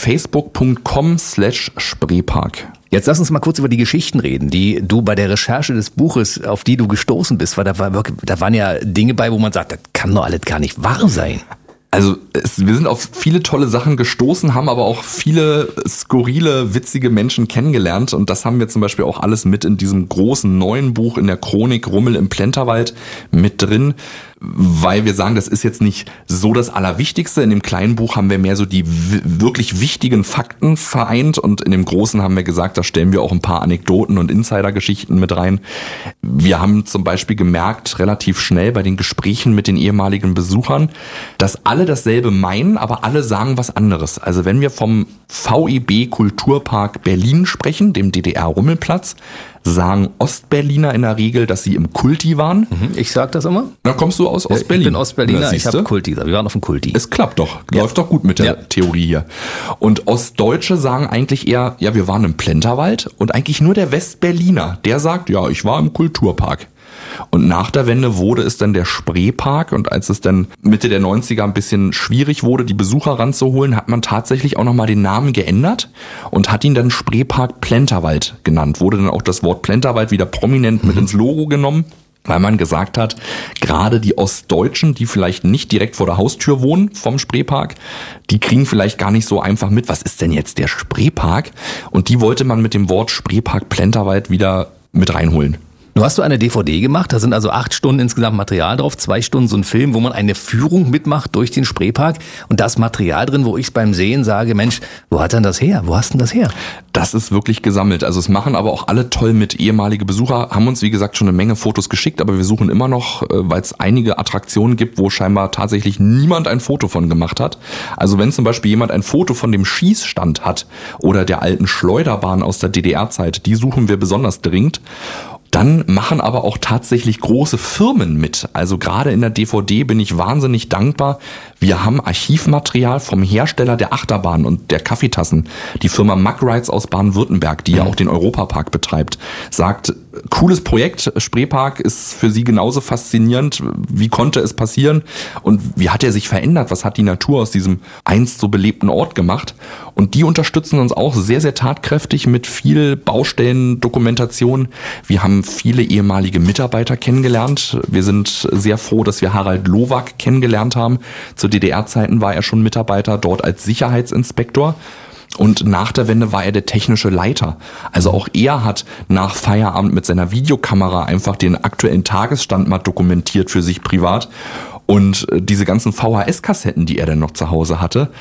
facebook.com/Spreepark. Jetzt lass uns mal kurz über die Geschichten reden, die du bei der Recherche des Buches, auf die du gestoßen bist, weil da waren ja Dinge bei, wo man sagt, das kann doch alles gar nicht wahr sein. Also wir sind auf viele tolle Sachen gestoßen, haben aber auch viele skurrile, witzige Menschen kennengelernt und das haben wir zum Beispiel auch alles mit in diesem großen neuen Buch in der Chronik Rummel im Plenterwald mit drin, weil wir sagen, das ist jetzt nicht so das Allerwichtigste. In dem kleinen Buch haben wir mehr so die wirklich wichtigen Fakten vereint und in dem großen haben wir gesagt, da stellen wir auch ein paar Anekdoten und Insidergeschichten mit rein. Wir haben zum Beispiel gemerkt, relativ schnell bei den Gesprächen mit den ehemaligen Besuchern, dass alle dasselbe meinen, aber alle sagen was anderes. Also wenn wir vom VEB Kulturpark Berlin sprechen, dem DDR-Rummelplatz, sagen Ostberliner in der Regel, dass sie im Kulti waren. Ich sag das immer. Na, kommst du aus Ostberlin? Ich bin Ostberliner, ich habe Kulti. Wir waren auf dem Kulti. Es klappt doch. Läuft doch gut mit der Theorie hier. Und Ostdeutsche sagen eigentlich eher, ja, wir waren im Plenterwald. Und eigentlich nur der Westberliner, der sagt, ja, ich war im Kulturpark. Und nach der Wende wurde es dann der Spreepark und als es dann Mitte der 90er ein bisschen schwierig wurde, die Besucher ranzuholen, hat man tatsächlich auch nochmal den Namen geändert und hat ihn dann Spreepark Plenterwald genannt. Wurde dann auch das Wort Plenterwald wieder prominent mit ins Logo genommen, weil man gesagt hat, gerade die Ostdeutschen, die vielleicht nicht direkt vor der Haustür wohnen vom Spreepark, die kriegen vielleicht gar nicht so einfach mit, was ist denn jetzt der Spreepark? Und die wollte man mit dem Wort Spreepark Plenterwald wieder mit reinholen. Du hast eine DVD gemacht, da sind also 8 Stunden insgesamt Material drauf, 2 Stunden so ein Film, wo man eine Führung mitmacht durch den Spreepark und das Material drin, wo ich beim Sehen sage, Mensch, wo hat denn das her? Wo hast denn das her? Das ist wirklich gesammelt. Also es machen aber auch alle toll mit. Ehemalige Besucher haben uns, wie gesagt, schon eine Menge Fotos geschickt, aber wir suchen immer noch, weil es einige Attraktionen gibt, wo scheinbar tatsächlich niemand ein Foto von gemacht hat. Also wenn zum Beispiel jemand ein Foto von dem Schießstand hat oder der alten Schleuderbahn aus der DDR-Zeit, die suchen wir besonders dringend. Dann machen aber auch tatsächlich große Firmen mit. Also gerade in der DVD bin ich wahnsinnig dankbar. Wir haben Archivmaterial vom Hersteller der Achterbahn und der Kaffeetassen. Die Firma Mack Rides aus Baden-Württemberg, die ja auch den Europapark betreibt, sagt, cooles Projekt, Spreepark ist für sie genauso faszinierend. Wie konnte es passieren? Und wie hat er sich verändert? Was hat die Natur aus diesem einst so belebten Ort gemacht? Und die unterstützen uns auch sehr, sehr tatkräftig mit viel Baustellendokumentation. Wir haben viele ehemalige Mitarbeiter kennengelernt. Wir sind sehr froh, dass wir Harald Lowak kennengelernt haben. Zu DDR-Zeiten war er schon Mitarbeiter, dort als Sicherheitsinspektor. Und nach der Wende war er der technische Leiter. Also auch er hat nach Feierabend mit seiner Videokamera einfach den aktuellen Tagesstand mal dokumentiert für sich privat. Und diese ganzen VHS-Kassetten, die er dann noch zu Hause hatte,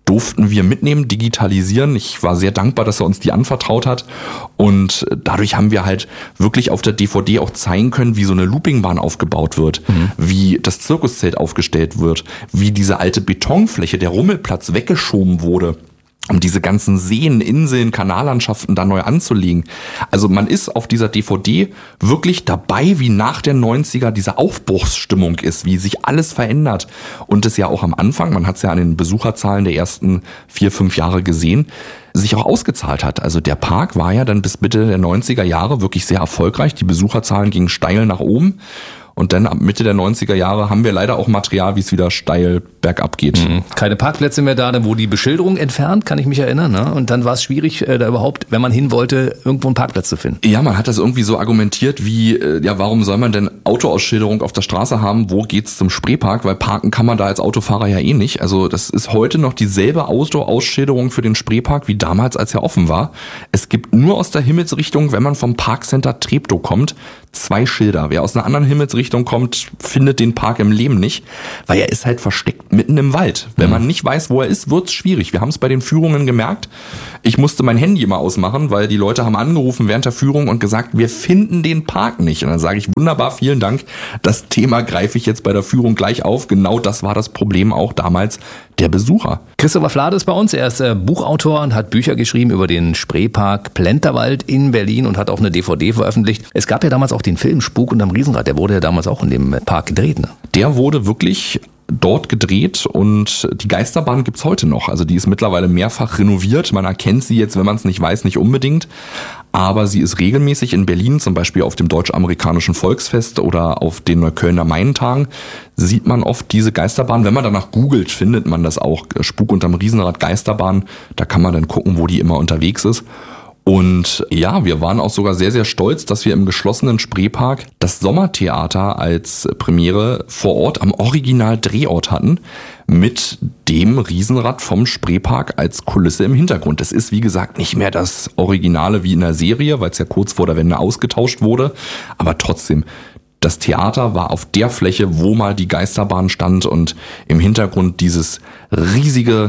durften wir mitnehmen, digitalisieren. Ich war sehr dankbar, dass er uns die anvertraut hat. Und dadurch haben wir halt wirklich auf der DVD auch zeigen können, wie so eine Loopingbahn aufgebaut wird, wie das Zirkuszelt aufgestellt wird, wie diese alte Betonfläche, der Rummelplatz weggeschoben wurde, um diese ganzen Seen, Inseln, Kanallandschaften da neu anzulegen. Also man ist auf dieser DVD wirklich dabei, wie nach der 90er diese Aufbruchsstimmung ist, wie sich alles verändert. Und es ja auch am Anfang, man hat es ja an den Besucherzahlen der ersten 4-5 Jahre gesehen, sich auch ausgezahlt hat. Also der Park war ja dann bis Mitte der 90er Jahre wirklich sehr erfolgreich. Die Besucherzahlen gingen steil nach oben. Und dann ab Mitte der 90er Jahre haben wir leider auch Material, wie es wieder steil bergab geht. Keine Parkplätze mehr da, dann wurde die Beschilderung entfernt, kann ich mich erinnern. Ne? Und dann war es schwierig, da überhaupt, wenn man hin wollte, irgendwo einen Parkplatz zu finden. Ja, man hat das irgendwie so argumentiert wie, ja, warum soll man denn Autoausschilderung auf der Straße haben? Wo geht's zum Spreepark? Weil parken kann man da als Autofahrer ja eh nicht. Also das ist heute noch dieselbe Autoausschilderung für den Spreepark wie damals, als er offen war. Es gibt nur aus der Himmelsrichtung, wenn man vom Parkcenter Treptow kommt, 2 Schilder. Wer aus einer anderen Himmelsrichtung kommt, findet den Park im Leben nicht, weil er ist halt versteckt mitten im Wald. Wenn man nicht weiß, wo er ist, wird's schwierig. Wir haben es bei den Führungen gemerkt. Ich musste mein Handy immer ausmachen, weil die Leute haben angerufen während der Führung und gesagt, wir finden den Park nicht. Und dann sage ich, wunderbar, vielen Dank. Das Thema greife ich jetzt bei der Führung gleich auf. Genau das war das Problem auch damals der Besucher. Christopher Flade ist bei uns. Er ist Buchautor und hat Bücher geschrieben über den Spreepark Plenterwald in Berlin und hat auch eine DVD veröffentlicht. Es gab ja damals auch den Film Spuk unterm Riesenrad. Der wurde ja damals auch in dem Park gedreht. Ne? Der wurde wirklich dort gedreht und die Geisterbahn gibt's heute noch. Also die ist mittlerweile mehrfach renoviert. Man erkennt sie jetzt, wenn man es nicht weiß, nicht unbedingt. Aber sie ist regelmäßig in Berlin, zum Beispiel auf dem Deutsch-Amerikanischen Volksfest oder auf den Neuköllner Maintagen, sieht man oft diese Geisterbahn. Wenn man danach googelt, findet man das auch. Spuk unterm Riesenrad Geisterbahn. Da kann man dann gucken, wo die immer unterwegs ist. Und ja, wir waren auch sogar sehr, sehr stolz, dass wir im geschlossenen Spreepark das Sommertheater als Premiere vor Ort am Original-Drehort hatten, mit dem Riesenrad vom Spreepark als Kulisse im Hintergrund. Das ist, wie gesagt, nicht mehr das Originale wie in der Serie, weil es ja kurz vor der Wende ausgetauscht wurde, aber trotzdem. Das Theater war auf der Fläche, wo mal die Geisterbahn stand und im Hintergrund dieses riesige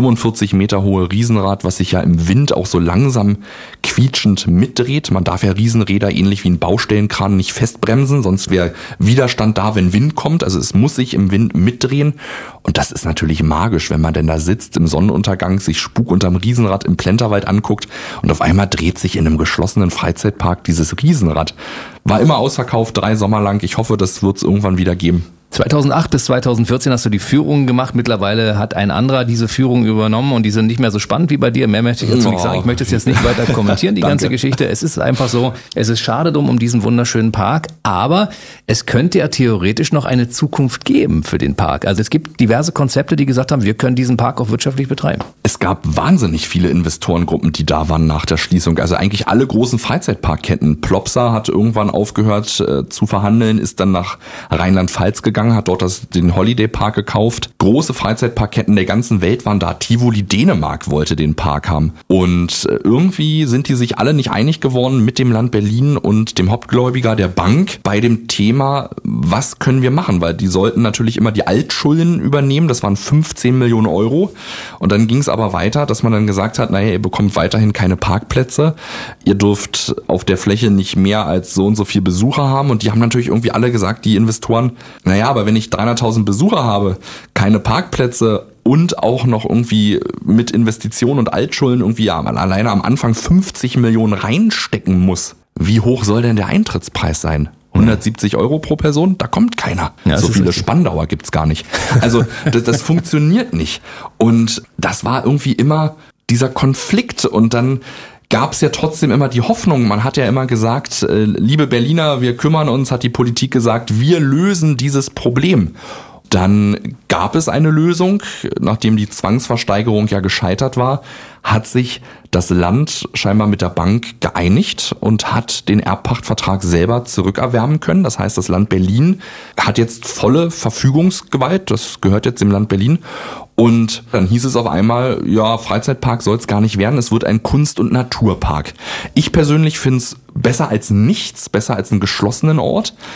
45 Meter hohe Riesenrad, was sich ja im Wind auch so langsam quietschend mitdreht. Man darf ja Riesenräder ähnlich wie ein Baustellenkran nicht festbremsen, sonst wäre Widerstand da, wenn Wind kommt. Also es muss sich im Wind mitdrehen. Und das ist natürlich magisch, wenn man denn da sitzt im Sonnenuntergang, sich Spuk unterm Riesenrad im Plenterwald anguckt und auf einmal dreht sich in einem geschlossenen Freizeitpark dieses Riesenrad. War immer ausverkauft, 3 Sommer lang. Ich hoffe, das wird es irgendwann wieder geben. 2008 bis 2014 hast du die Führungen gemacht. Mittlerweile hat ein anderer diese Führungen übernommen und die sind nicht mehr so spannend wie bei dir. Mehr möchte ich dazu nicht sagen. Ich möchte es jetzt nicht weiter kommentieren, die ganze Geschichte. Es ist einfach so, es ist schade drum um diesen wunderschönen Park, aber es könnte ja theoretisch noch eine Zukunft geben für den Park. Also es gibt diverse Konzepte, die gesagt haben, wir können diesen Park auch wirtschaftlich betreiben. Es gab wahnsinnig viele Investorengruppen, die da waren nach der Schließung. Also eigentlich alle großen Freizeitparkketten. Plopsa hat irgendwann aufgehört zu verhandeln, ist dann nach Rheinland-Pfalz gegangen, hat dort den Holiday Park gekauft. Große Freizeitparkketten der ganzen Welt waren da. Tivoli Dänemark wollte den Park haben. Und irgendwie sind die sich alle nicht einig geworden mit dem Land Berlin und dem Hauptgläubiger der Bank bei dem Thema, was können wir machen? Weil die sollten natürlich immer die Altschulden übernehmen. Das waren 15 Millionen Euro. Und dann ging es aber weiter, dass man dann gesagt hat, naja, ihr bekommt weiterhin keine Parkplätze. Ihr dürft auf der Fläche nicht mehr als so und so viel Besucher haben. Und die haben natürlich irgendwie alle gesagt, die Investoren, naja, aber wenn ich 300.000 Besucher habe, keine Parkplätze und auch noch irgendwie mit Investitionen und Altschulden irgendwie ja, man alleine am Anfang 50 Millionen reinstecken muss, wie hoch soll denn der Eintrittspreis sein? 170 Euro pro Person? Da kommt keiner. Ja, so viele Spandauer gibt's gar nicht. Also das funktioniert nicht. Und das war irgendwie immer dieser Konflikt und dann gab es ja trotzdem immer die Hoffnung. Man hat ja immer gesagt, liebe Berliner, wir kümmern uns, hat die Politik gesagt, wir lösen dieses Problem. Dann gab es eine Lösung, nachdem die Zwangsversteigerung ja gescheitert war, hat sich das Land scheinbar mit der Bank geeinigt und hat den Erbpachtvertrag selber zurückerwerben können. Das heißt, das Land Berlin hat jetzt volle Verfügungsgewalt, das gehört jetzt dem Land Berlin. Und dann hieß es auf einmal, ja, Freizeitpark soll es gar nicht werden, es wird ein Kunst- und Naturpark. Ich persönlich finde es besser als nichts, besser als einen geschlossenen Ort.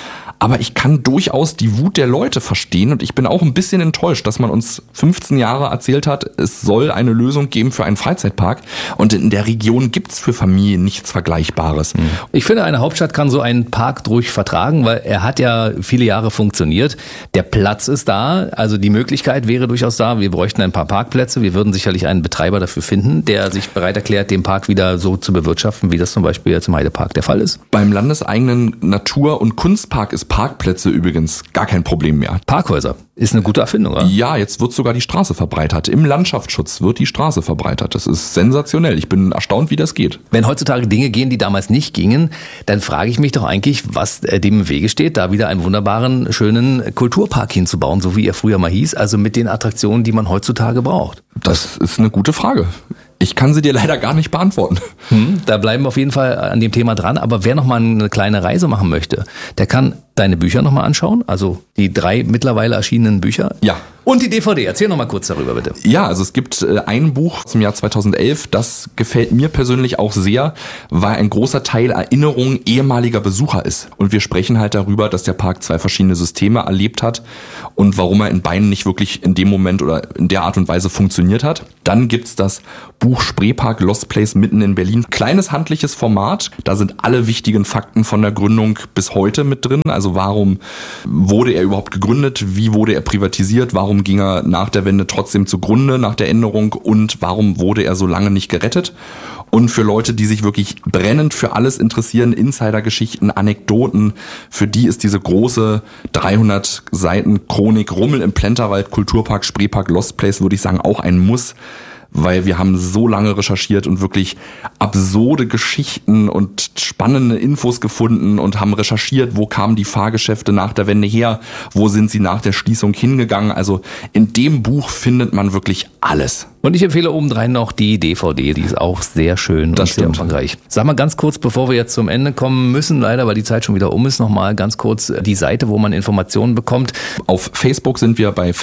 Aber ich kann durchaus die Wut der Leute verstehen und ich bin auch ein bisschen enttäuscht, dass man uns 15 Jahre erzählt hat, es soll eine Lösung geben für einen Freizeitpark und in der Region gibt's für Familien nichts Vergleichbares. Ich finde, eine Hauptstadt kann so einen Park ruhig vertragen, weil er hat ja viele Jahre funktioniert. Der Platz ist da, also die Möglichkeit wäre durchaus da. Wir bräuchten ein paar Parkplätze. Wir würden sicherlich einen Betreiber dafür finden, der sich bereit erklärt, den Park wieder so zu bewirtschaften, wie das zum Beispiel jetzt im Heidepark der Fall ist. Beim landeseigenen Natur- und Kunstpark ist Parkplätze übrigens gar kein Problem mehr. Parkhäuser ist eine gute Erfindung, oder? Ja, jetzt wird sogar die Straße verbreitert. Im Landschaftsschutz wird die Straße verbreitert. Das ist sensationell. Ich bin erstaunt, wie das geht. Wenn heutzutage Dinge gehen, die damals nicht gingen, dann frage ich mich doch eigentlich, was dem im Wege steht, da wieder einen wunderbaren, schönen Kulturpark hinzubauen, so wie er früher mal hieß, also mit den Attraktionen, die man heutzutage braucht. Das ist eine gute Frage. Ich kann sie dir leider gar nicht beantworten. Da bleiben wir auf jeden Fall an dem Thema dran. Aber wer noch mal eine kleine Reise machen möchte, der kann deine Bücher noch mal anschauen. Also die 3 mittlerweile erschienenen Bücher. Ja. Und die DVD. Erzähl noch mal kurz darüber, bitte. Ja, also es gibt ein Buch zum Jahr 2011, das gefällt mir persönlich auch sehr, weil ein großer Teil Erinnerungen ehemaliger Besucher ist. Und wir sprechen halt darüber, dass der Park 2 verschiedene Systeme erlebt hat und warum er in beiden nicht wirklich in dem Moment oder in der Art und Weise funktioniert hat. Dann gibt's das Buch Spreepark Lost Place mitten in Berlin. Kleines handliches Format, da sind alle wichtigen Fakten von der Gründung bis heute mit drin. Also warum wurde er überhaupt gegründet, wie wurde er privatisiert, warum ging er nach der Wende trotzdem zugrunde nach der Änderung und warum wurde er so lange nicht gerettet? Und für Leute, die sich wirklich brennend für alles interessieren, Insidergeschichten, Anekdoten, für die ist diese große 300 Seiten Chronik Rummel im Plenterwald, Kulturpark, Spreepark, Lost Place, würde ich sagen, auch ein Muss. Weil wir haben so lange recherchiert und wirklich absurde Geschichten und spannende Infos gefunden und haben recherchiert, wo kamen die Fahrgeschäfte nach der Wende her, wo sind sie nach der Schließung hingegangen. Also in dem Buch findet man wirklich alles. Und ich empfehle obendrein noch die DVD, die ist auch sehr schön und sehr umfangreich. Sag mal ganz kurz, bevor wir jetzt zum Ende kommen müssen, leider, weil die Zeit schon wieder um ist, nochmal ganz kurz die Seite, wo man Informationen bekommt. Auf Facebook sind wir bei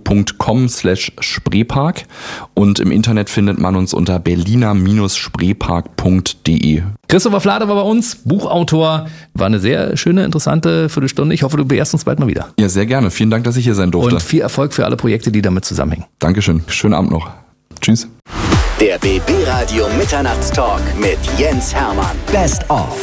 facebook.com/Spreepark und im Internet findet man uns unter berliner-spreepark.de. Christopher Flade war bei uns, Buchautor. War eine sehr schöne, interessante Viertelstunde. Ich hoffe, du beehrst uns bald mal wieder. Ja, sehr gerne. Vielen Dank, dass ich hier sein durfte. Und viel Erfolg für alle Projekte, die damit zusammenhängen. Dankeschön. Schönen Abend noch. Tschüss. Der BB Radio Mitternachtstalk mit Jens Hermann. Best of.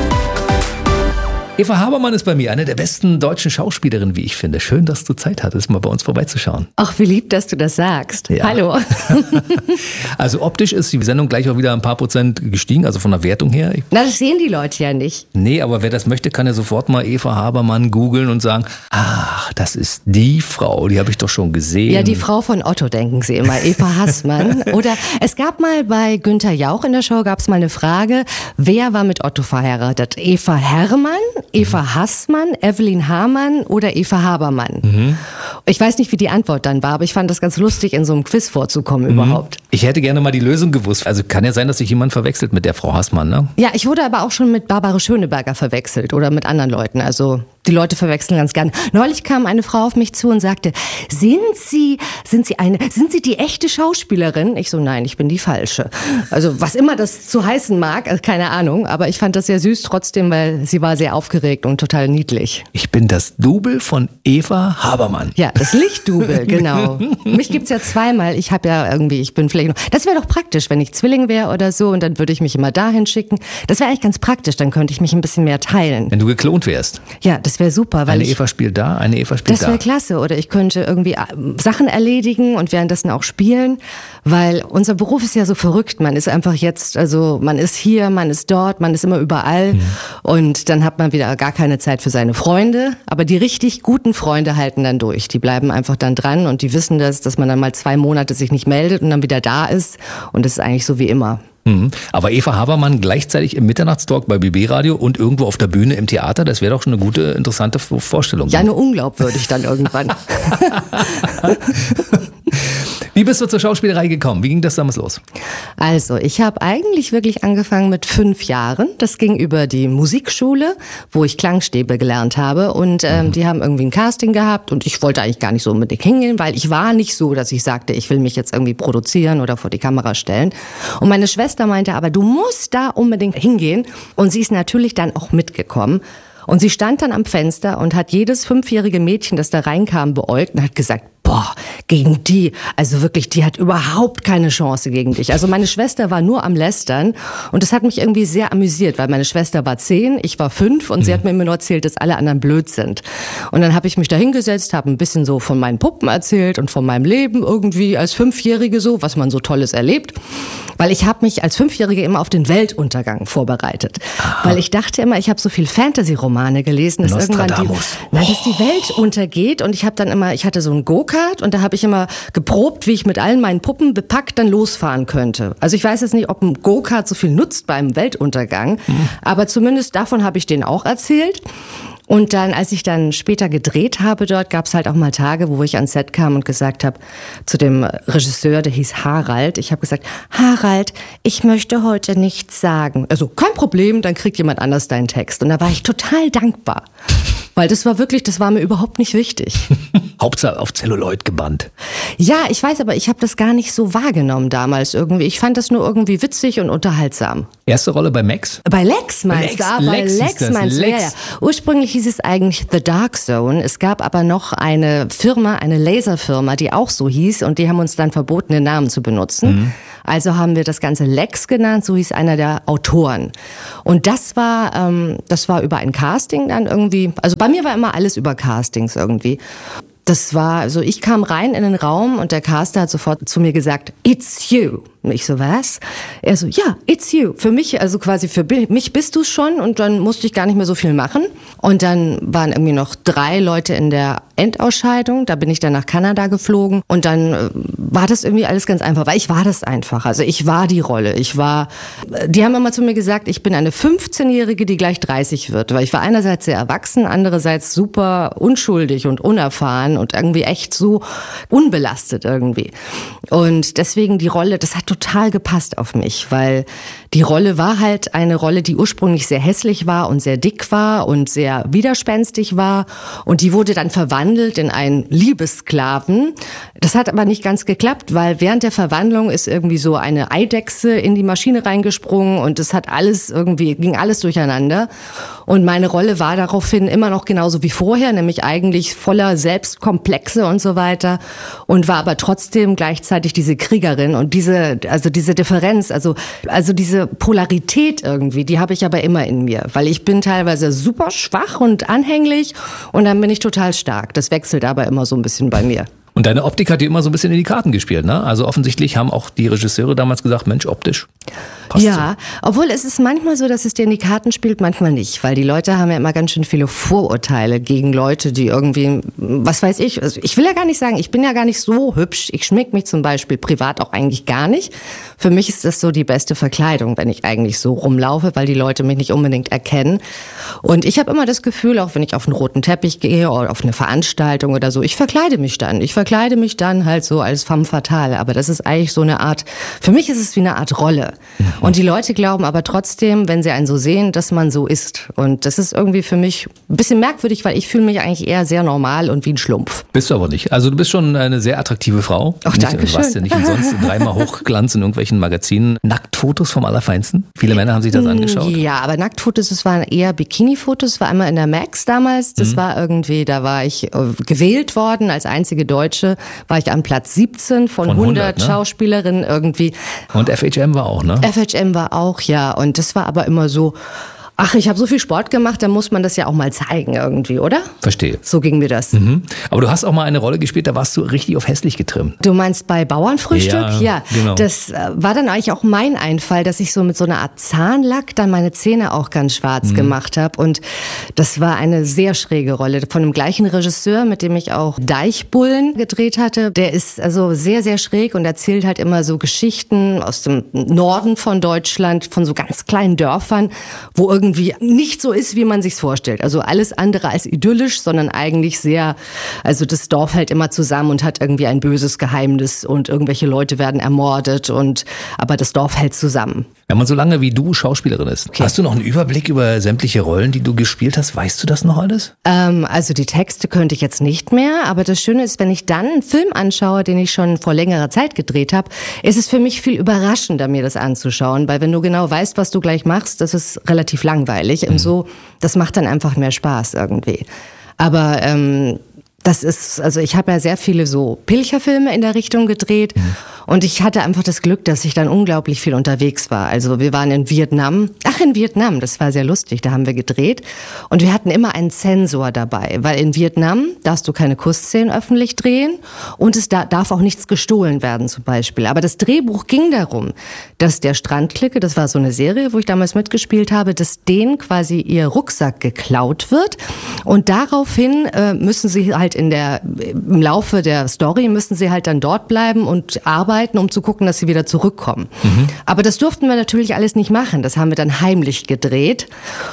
Eva Habermann ist bei mir, eine der besten deutschen Schauspielerinnen, wie ich finde. Schön, dass du Zeit hattest, mal bei uns vorbeizuschauen. Ach, wie lieb, dass du das sagst. Ja. Hallo. Also optisch ist die Sendung gleich auch wieder ein paar Prozent gestiegen, also von der Wertung her. Na, das sehen die Leute ja nicht. Nee, aber wer das möchte, kann ja sofort mal Eva Habermann googeln und sagen, ach, das ist die Frau, die habe ich doch schon gesehen. Ja, die Frau von Otto, denken sie immer, Eva Hassmann. Oder es gab mal bei Günther Jauch in der Show, gab es mal eine Frage, wer war mit Otto verheiratet? Eva Herrmann, Eva Hassmann, Evelyn Hamann oder Eva Habermann? Mhm. Ich weiß nicht, wie die Antwort dann war, aber ich fand das ganz lustig, in so einem Quiz vorzukommen überhaupt. Ich hätte gerne mal die Lösung gewusst. Also kann ja sein, dass sich jemand verwechselt mit der Frau Hassmann, ne? Ja, ich wurde aber auch schon mit Barbara Schöneberger verwechselt oder mit anderen Leuten. Also die Leute verwechseln ganz gern. Neulich kam eine Frau auf mich zu und sagte, sind Sie die echte Schauspielerin? Ich so, nein, ich bin die falsche. Also was immer das zu heißen mag, also keine Ahnung, aber ich fand das sehr süß trotzdem, weil sie war sehr aufgeregt und total niedlich. Ich bin das Double von Eva Habermann. Ja, das Lichtdouble, genau. Mich gibt's ja zweimal. Ich bin vielleicht noch. Das wäre doch praktisch, wenn ich Zwilling wäre oder so und dann würde ich mich immer dahin schicken. Das wäre eigentlich ganz praktisch, dann könnte ich mich ein bisschen mehr teilen. Wenn du geklont wärst. Ja, das wäre super. Weil Eva spielt da, eine Eva spielt da. Das wäre klasse. Oder ich könnte irgendwie Sachen erledigen und währenddessen auch spielen, weil unser Beruf ist ja so verrückt. Man ist einfach jetzt, also man ist hier, man ist dort, man ist immer überall und dann hat man wieder gar keine Zeit für seine Freunde. Aber die richtig guten Freunde halten dann durch. Die bleiben einfach dann dran und die wissen dass man dann mal 2 Monate sich nicht meldet und dann wieder da ist und das ist eigentlich so wie immer. Aber Eva Habermann gleichzeitig im Mitternachtstalk bei BB Radio und irgendwo auf der Bühne im Theater, das wäre doch schon eine gute, interessante Vorstellung. Ja, nur unglaubwürdig dann irgendwann. Wie bist du zur Schauspielerei gekommen? Wie ging das damals los? Also, ich habe eigentlich wirklich angefangen mit 5 Jahren. Das ging über die Musikschule, wo ich Klangstäbe gelernt habe. Und die haben irgendwie ein Casting gehabt und ich wollte eigentlich gar nicht so unbedingt hingehen, weil ich war nicht so, dass ich sagte, ich will mich jetzt irgendwie produzieren oder vor die Kamera stellen. Und meine Schwester meinte aber, du musst da unbedingt hingehen. Und sie ist natürlich dann auch mitgekommen. Und sie stand dann am Fenster und hat jedes 5-jährige Mädchen, das da reinkam, beäugt und hat gesagt, boah, gegen die, also wirklich, die hat überhaupt keine Chance gegen dich. Also meine Schwester war nur am Lästern und das hat mich irgendwie sehr amüsiert, weil meine Schwester war 10, ich war 5 und sie hat mir immer nur erzählt, dass alle anderen blöd sind. Und dann habe ich mich da hingesetzt, habe ein bisschen so von meinen Puppen erzählt und von meinem Leben irgendwie als 5-Jährige so, was man so Tolles erlebt. Weil ich habe mich als 5-Jährige immer auf den Weltuntergang vorbereitet. Aha. Weil ich dachte immer, ich habe so viel Fantasy-Romane gelesen, dass irgendwann dass die Welt untergeht. Und ich hatte so einen Go-Kart und da habe ich immer geprobt, wie ich mit allen meinen Puppen bepackt dann losfahren könnte. Also ich weiß jetzt nicht, ob ein Go-Kart so viel nutzt beim Weltuntergang, aber zumindest davon habe ich denen auch erzählt. Und dann, als ich dann später gedreht habe dort, gab es halt auch mal Tage, wo ich ans Set kam und gesagt habe zu dem Regisseur, der hieß Harald, ich habe gesagt, Harald, ich möchte heute nichts sagen. Also kein Problem, dann kriegt jemand anders deinen Text. Und da war ich total dankbar. Weil das war mir überhaupt nicht wichtig. Hauptsache auf Zelluloid gebannt. Ja, ich weiß, aber ich habe das gar nicht so wahrgenommen damals irgendwie. Ich fand das nur irgendwie witzig und unterhaltsam. Erste Rolle bei Max? Bei Lex meinst du? Bei Lex meinst du, ja. Ursprünglich hieß es eigentlich The Dark Zone. Es gab aber noch eine Firma, eine Laserfirma, die auch so hieß und die haben uns dann verboten, den Namen zu benutzen. Also haben wir das Ganze Lex genannt, so hieß einer der Autoren. Und das war über ein Casting dann irgendwie, also bei mir war immer alles über Castings irgendwie. Das war, also ich kam rein in den Raum und der Caster hat sofort zu mir gesagt, it's you. Und ich so, was? Er so, ja, it's you. Für mich, also quasi für mich bist du schon und dann musste ich gar nicht mehr so viel machen. Und dann waren irgendwie noch 3 Leute in der Endausscheidung. Da bin ich dann nach Kanada geflogen und dann war das irgendwie alles ganz einfach, weil ich war das einfach. Also ich war die Rolle. Die haben immer zu mir gesagt, ich bin eine 15-Jährige, die gleich 30 wird. Weil ich war einerseits sehr erwachsen, andererseits super unschuldig und unerfahren und irgendwie echt so unbelastet irgendwie. Und deswegen die Rolle, das hat total gepasst auf mich, weil die Rolle war halt eine Rolle, die ursprünglich sehr hässlich war und sehr dick war und sehr widerspenstig war und die wurde dann verwandelt in einen Liebessklaven. Das hat aber nicht ganz geklappt, weil während der Verwandlung ist irgendwie so eine Eidechse in die Maschine reingesprungen und es ging alles durcheinander und meine Rolle war daraufhin immer noch genauso wie vorher, nämlich eigentlich voller Selbstkomplexe und so weiter und war aber trotzdem gleichzeitig diese Kriegerin und diese Differenz, also diese Polarität irgendwie, die habe ich aber immer in mir, weil ich bin teilweise super schwach und anhänglich und dann bin ich total stark. Das wechselt aber immer so ein bisschen bei mir. Und deine Optik hat dir immer so ein bisschen in die Karten gespielt, ne? Also offensichtlich haben auch die Regisseure damals gesagt, Mensch, optisch passt ja, so. Obwohl es ist manchmal so, dass es dir in die Karten spielt, manchmal nicht. Weil die Leute haben ja immer ganz schön viele Vorurteile gegen Leute, die irgendwie, was weiß ich, also ich will ja gar nicht sagen, ich bin ja gar nicht so hübsch. Ich schmink mich zum Beispiel privat auch eigentlich gar nicht. Für mich ist das so die beste Verkleidung, wenn ich eigentlich so rumlaufe, weil die Leute mich nicht unbedingt erkennen. Und ich habe immer das Gefühl, auch wenn ich auf einen roten Teppich gehe oder auf eine Veranstaltung oder so, ich verkleide mich dann halt so als femme fatale. Aber das ist eigentlich so eine Art, für mich ist es wie eine Art Rolle. Und die Leute glauben aber trotzdem, wenn sie einen so sehen, dass man so ist. Und das ist irgendwie für mich ein bisschen merkwürdig, weil ich fühle mich eigentlich eher sehr normal und wie ein Schlumpf. Bist du aber nicht. Also du bist schon eine sehr attraktive Frau. Ach, danke schön. Du warst ja nicht umsonst 3-mal Hochglanz in irgendwelchen Magazinen. Nacktfotos vom Allerfeinsten? Viele Männer haben sich das angeschaut. Ja, aber Nacktfotos, das waren eher Bikini-Fotos. War einmal in der Max damals. Das war irgendwie, da war ich gewählt worden als einzige Deutsche. War ich an Platz 17 von 100 Schauspielerinnen irgendwie. Und FHM war auch, ne? FHM war auch, ja. Und das war aber immer so, ach, ich habe so viel Sport gemacht, dann muss man das ja auch mal zeigen irgendwie, oder? Verstehe. So ging mir das. Aber du hast auch mal eine Rolle gespielt, da warst du richtig auf hässlich getrimmt. Du meinst bei Bauernfrühstück? Ja, genau. Das war dann eigentlich auch mein Einfall, dass ich so mit so einer Art Zahnlack dann meine Zähne auch ganz schwarz gemacht habe. Und das war eine sehr schräge Rolle von dem gleichen Regisseur, mit dem ich auch Deichbullen gedreht hatte. Der ist also sehr, sehr schräg und erzählt halt immer so Geschichten aus dem Norden von Deutschland, von so ganz kleinen Dörfern, wo irgendwie nicht so ist, wie man sich's vorstellt. Also alles andere als idyllisch, sondern eigentlich sehr, also das Dorf hält immer zusammen und hat irgendwie ein böses Geheimnis und irgendwelche Leute werden ermordet aber das Dorf hält zusammen. Wenn man so lange wie du Schauspielerin ist, hast du noch einen Überblick über sämtliche Rollen, die du gespielt hast? Weißt du das noch alles? Also die Texte könnte ich jetzt nicht mehr, aber das Schöne ist, wenn ich dann einen Film anschaue, den ich schon vor längerer Zeit gedreht habe, ist es für mich viel überraschender, mir das anzuschauen, weil wenn du genau weißt, was du gleich machst, das ist relativ langweilig und so, das macht dann einfach mehr Spaß irgendwie. Aber das ist, also ich habe ja sehr viele so Pilcherfilme in der Richtung gedreht und ich hatte einfach das Glück, dass ich dann unglaublich viel unterwegs war. Also wir waren in Vietnam, das war sehr lustig, da haben wir gedreht und wir hatten immer einen Zensor dabei, weil in Vietnam darfst du keine Kussszenen öffentlich drehen und es darf auch nichts gestohlen werden zum Beispiel. Aber das Drehbuch ging darum, dass der Strandklicke, das war so eine Serie, wo ich damals mitgespielt habe, dass denen quasi ihr Rucksack geklaut wird und daraufhin müssen sie halt im Laufe der Story müssen sie halt dann dort bleiben und arbeiten, um zu gucken, dass sie wieder zurückkommen. Aber das durften wir natürlich alles nicht machen. Das haben wir dann heimlich gedreht.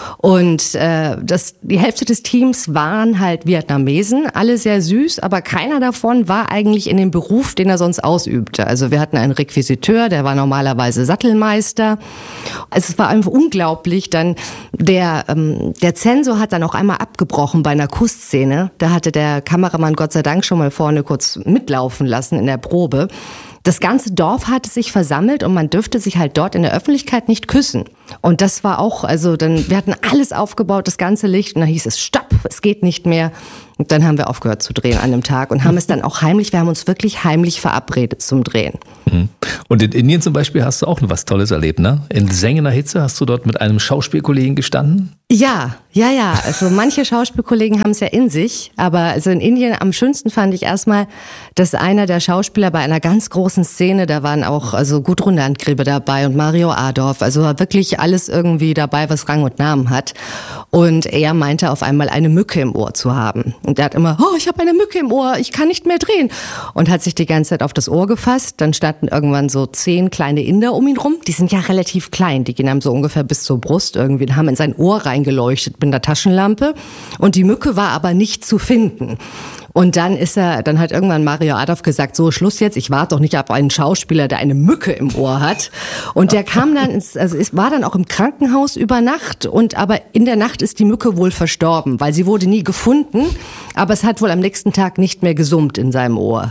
Und die Hälfte des Teams waren halt Vietnamesen, alle sehr süß, aber keiner davon war eigentlich in dem Beruf, den er sonst ausübte. Also wir hatten einen Requisiteur, der war normalerweise Sattelmeister. Also es war einfach unglaublich. Dann der Zensor hat dann auch einmal abgebrochen bei einer Kussszene. Da hatte der Kameramann Gott sei Dank schon mal vorne kurz mitlaufen lassen in der Probe. Das ganze Dorf hatte sich versammelt und man dürfte sich halt dort in der Öffentlichkeit nicht küssen. Und das war auch, wir hatten alles aufgebaut, das ganze Licht und dann hieß es, stopp, es geht nicht mehr. Und dann haben wir aufgehört zu drehen an dem Tag und haben es dann auch wir haben uns wirklich heimlich verabredet zum Drehen. Und in Indien zum Beispiel hast du auch was Tolles erlebt, ne? In sengener Hitze hast du dort mit einem Schauspielkollegen gestanden? Ja. Also manche Schauspielkollegen haben es ja in sich, aber also in Indien am schönsten fand ich erstmal, dass einer der Schauspieler bei einer ganz großen Szene, da waren auch Gudrun Landgräbe dabei und Mario Adorf, also wirklich alles irgendwie dabei, was Rang und Namen hat. Und er meinte auf einmal eine Mücke im Ohr zu haben. Und er hat immer, ich habe eine Mücke im Ohr, ich kann nicht mehr drehen. Und hat sich die ganze Zeit auf das Ohr gefasst. Dann standen irgendwann so 10 kleine Inder um ihn rum. Die sind ja relativ klein, die gehen einem so ungefähr bis zur Brust irgendwie, haben in sein Ohr reingeleuchtet mit einer Taschenlampe. Und die Mücke war aber nicht zu finden. Und dann hat irgendwann Mario Adorf gesagt, so Schluss jetzt, ich warte doch nicht auf einen Schauspieler, der eine Mücke im Ohr hat. Und der kam dann war dann auch im Krankenhaus über Nacht aber in der Nacht ist die Mücke wohl verstorben, weil sie wurde nie gefunden, aber es hat wohl am nächsten Tag nicht mehr gesummt in seinem Ohr.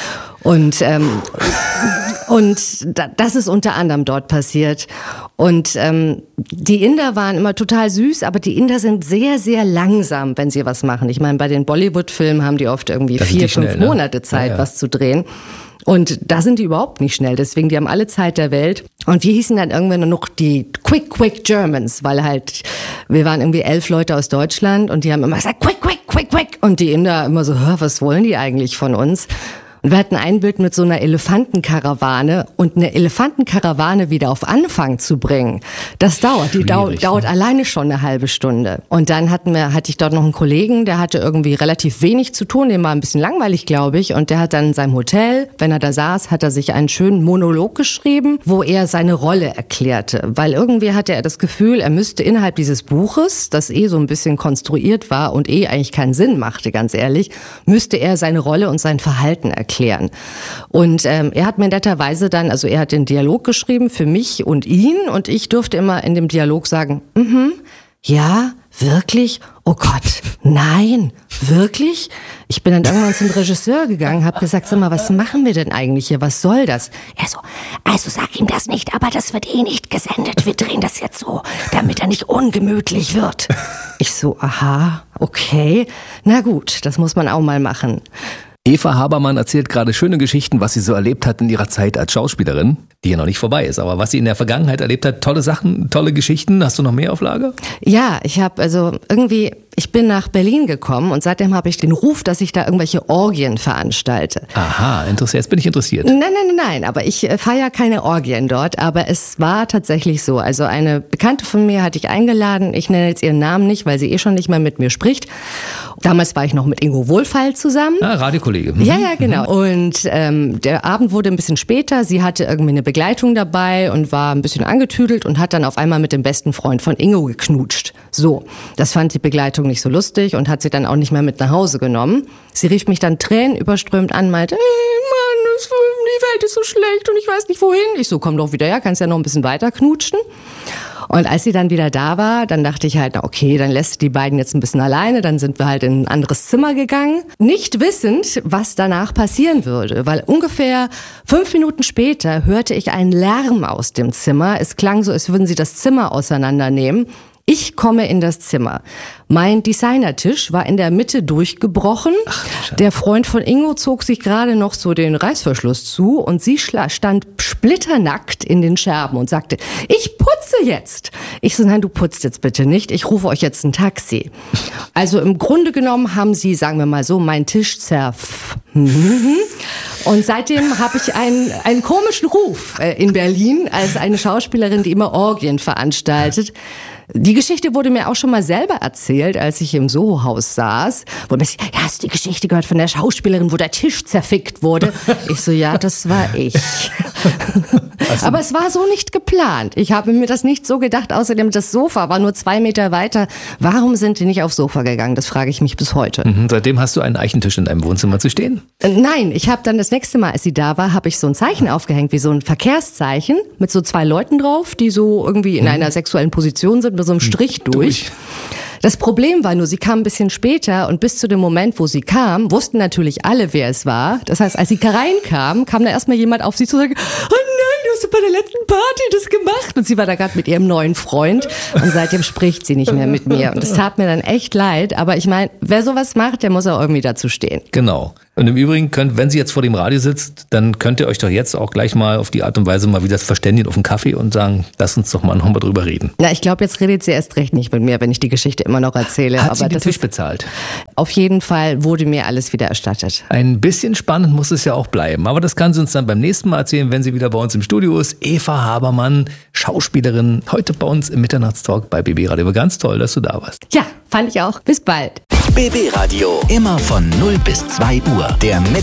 Und das ist unter anderem dort passiert. Und die Inder waren immer total süß, aber die Inder sind sehr, sehr langsam, wenn sie was machen. Ich meine, bei den Bollywood-Filmen haben die oft irgendwie 4-5 Monate Zeit, was zu drehen. Und da sind die überhaupt nicht schnell, deswegen, die haben alle Zeit der Welt. Und wir hießen dann irgendwann nur noch die Quick Germans, weil halt, wir waren irgendwie 11 Leute aus Deutschland und die haben immer gesagt, quick. Und die Inder immer so, was wollen die eigentlich von uns? Und wir hatten ein Bild mit so einer Elefantenkarawane und eine Elefantenkarawane wieder auf Anfang zu bringen, das dauert. Die dauert alleine schon eine halbe Stunde. Und dann hatte ich dort noch einen Kollegen, der hatte irgendwie relativ wenig zu tun, dem war ein bisschen langweilig, glaube ich. Und der hat dann in seinem Hotel, wenn er da saß, hat er sich einen schönen Monolog geschrieben, wo er seine Rolle erklärte. Weil irgendwie hatte er das Gefühl, er müsste innerhalb dieses Buches, das so ein bisschen konstruiert war und eigentlich keinen Sinn machte, ganz ehrlich, müsste er seine Rolle und sein Verhalten erklären. Und er hat mir netterweise dann, also er hat den Dialog geschrieben für mich und ihn und ich durfte immer in dem Dialog sagen, ja, wirklich? Oh Gott, nein, wirklich? Ich bin dann irgendwann zum Regisseur gegangen, habe gesagt, sag mal, was machen wir denn eigentlich hier? Was soll das? Er so, also sag ihm das nicht, aber das wird nicht gesendet. Wir drehen das jetzt so, damit er nicht ungemütlich wird. Ich so, aha, okay, na gut, das muss man auch mal machen. Eva Habermann erzählt gerade schöne Geschichten, was sie so erlebt hat in ihrer Zeit als Schauspielerin, die ja noch nicht vorbei ist, aber was sie in der Vergangenheit erlebt hat, tolle Sachen, tolle Geschichten. Hast du noch mehr auf Lager? Ja, ich bin nach Berlin gekommen und seitdem habe ich den Ruf, dass ich da irgendwelche Orgien veranstalte. Aha, interessant. Jetzt bin ich interessiert. Nein, aber ich feiere keine Orgien dort, aber es war tatsächlich so. Also eine Bekannte von mir hatte ich eingeladen, ich nenne jetzt ihren Namen nicht, weil sie schon nicht mehr mit mir spricht. Damals war ich noch mit Ingo Wohlfeil zusammen. Radiokollege. Ja, genau. Und der Abend wurde ein bisschen später, sie hatte irgendwie eine Begleitung dabei und war ein bisschen angetüdelt und hat dann auf einmal mit dem besten Freund von Ingo geknutscht. So, das fand die Begleitung nicht so lustig und hat sie dann auch nicht mehr mit nach Hause genommen. Sie rief mich dann tränenüberströmt an, meinte, hey Mann, die Welt ist so schlecht und ich weiß nicht wohin. Ich so, komm doch wieder her, kannst ja noch ein bisschen weiter knutschen. Und als sie dann wieder da war, dann dachte ich halt, okay, dann lässt die beiden jetzt ein bisschen alleine, dann sind wir halt in ein anderes Zimmer gegangen. Nicht wissend, was danach passieren würde, weil ungefähr 5 Minuten später hörte ich einen Lärm aus dem Zimmer. Es klang so, als würden sie das Zimmer auseinandernehmen. Ich komme in das Zimmer. Mein Designertisch war in der Mitte durchgebrochen. Der Freund von Ingo zog sich gerade noch so den Reißverschluss zu und sie stand splitternackt in den Scherben und sagte, ich putze jetzt. Ich so, nein, du putzt jetzt bitte nicht. Ich rufe euch jetzt ein Taxi. Also im Grunde genommen haben sie, sagen wir mal so, meinen Tisch und seitdem habe ich einen komischen Ruf in Berlin als eine Schauspielerin, die immer Orgien veranstaltet. Die Geschichte wurde mir auch schon mal selber erzählt, als ich im Soho-Haus saß. Wo mir ja, hast du die Geschichte gehört von der Schauspielerin, wo der Tisch zerfickt wurde? Ich so, ja, das war ich. Also, aber es war so nicht geplant. Ich habe mir das nicht so gedacht. Außerdem, das Sofa war nur 2 Meter weiter. Warum sind die nicht aufs Sofa gegangen? Das frage ich mich bis heute. Seitdem hast du einen Eichentisch in deinem Wohnzimmer zu stehen? Nein, ich habe dann das nächste Mal, als sie da war, habe ich so ein Zeichen aufgehängt, wie so ein Verkehrszeichen mit so 2 Leuten drauf, die so irgendwie in einer sexuellen Position sind, mit so einem Strich durch. Das Problem war nur, sie kam ein bisschen später und bis zu dem Moment, wo sie kam, wussten natürlich alle, wer es war. Das heißt, als sie reinkam, kam da erstmal jemand auf sie zu sagen, oh nein, du hast bei der letzten Party das gemacht. Und sie war da gerade mit ihrem neuen Freund und seitdem spricht sie nicht mehr mit mir. Und das tat mir dann echt leid, aber ich meine, wer sowas macht, der muss auch irgendwie dazu stehen. Genau. Und im Übrigen wenn sie jetzt vor dem Radio sitzt, dann könnt ihr euch doch jetzt auch gleich mal auf die Art und Weise mal wieder verständigen auf einen Kaffee und sagen, lass uns doch mal nochmal drüber reden. Na, ich glaube, jetzt redet sie erst recht nicht mit mir, wenn ich die Geschichte immer noch erzähle. Hat sie den Tisch bezahlt? Auf jeden Fall wurde mir alles wieder erstattet. Ein bisschen spannend muss es ja auch bleiben, aber das kann sie uns dann beim nächsten Mal erzählen, wenn sie wieder bei uns im Studio ist. Eva Habermann, Schauspielerin, heute bei uns im Mitternachtstalk bei BB Radio. Ganz toll, dass du da warst. Ja, fand ich auch. Bis bald. BB Radio, immer von 0 bis 2 Uhr. Der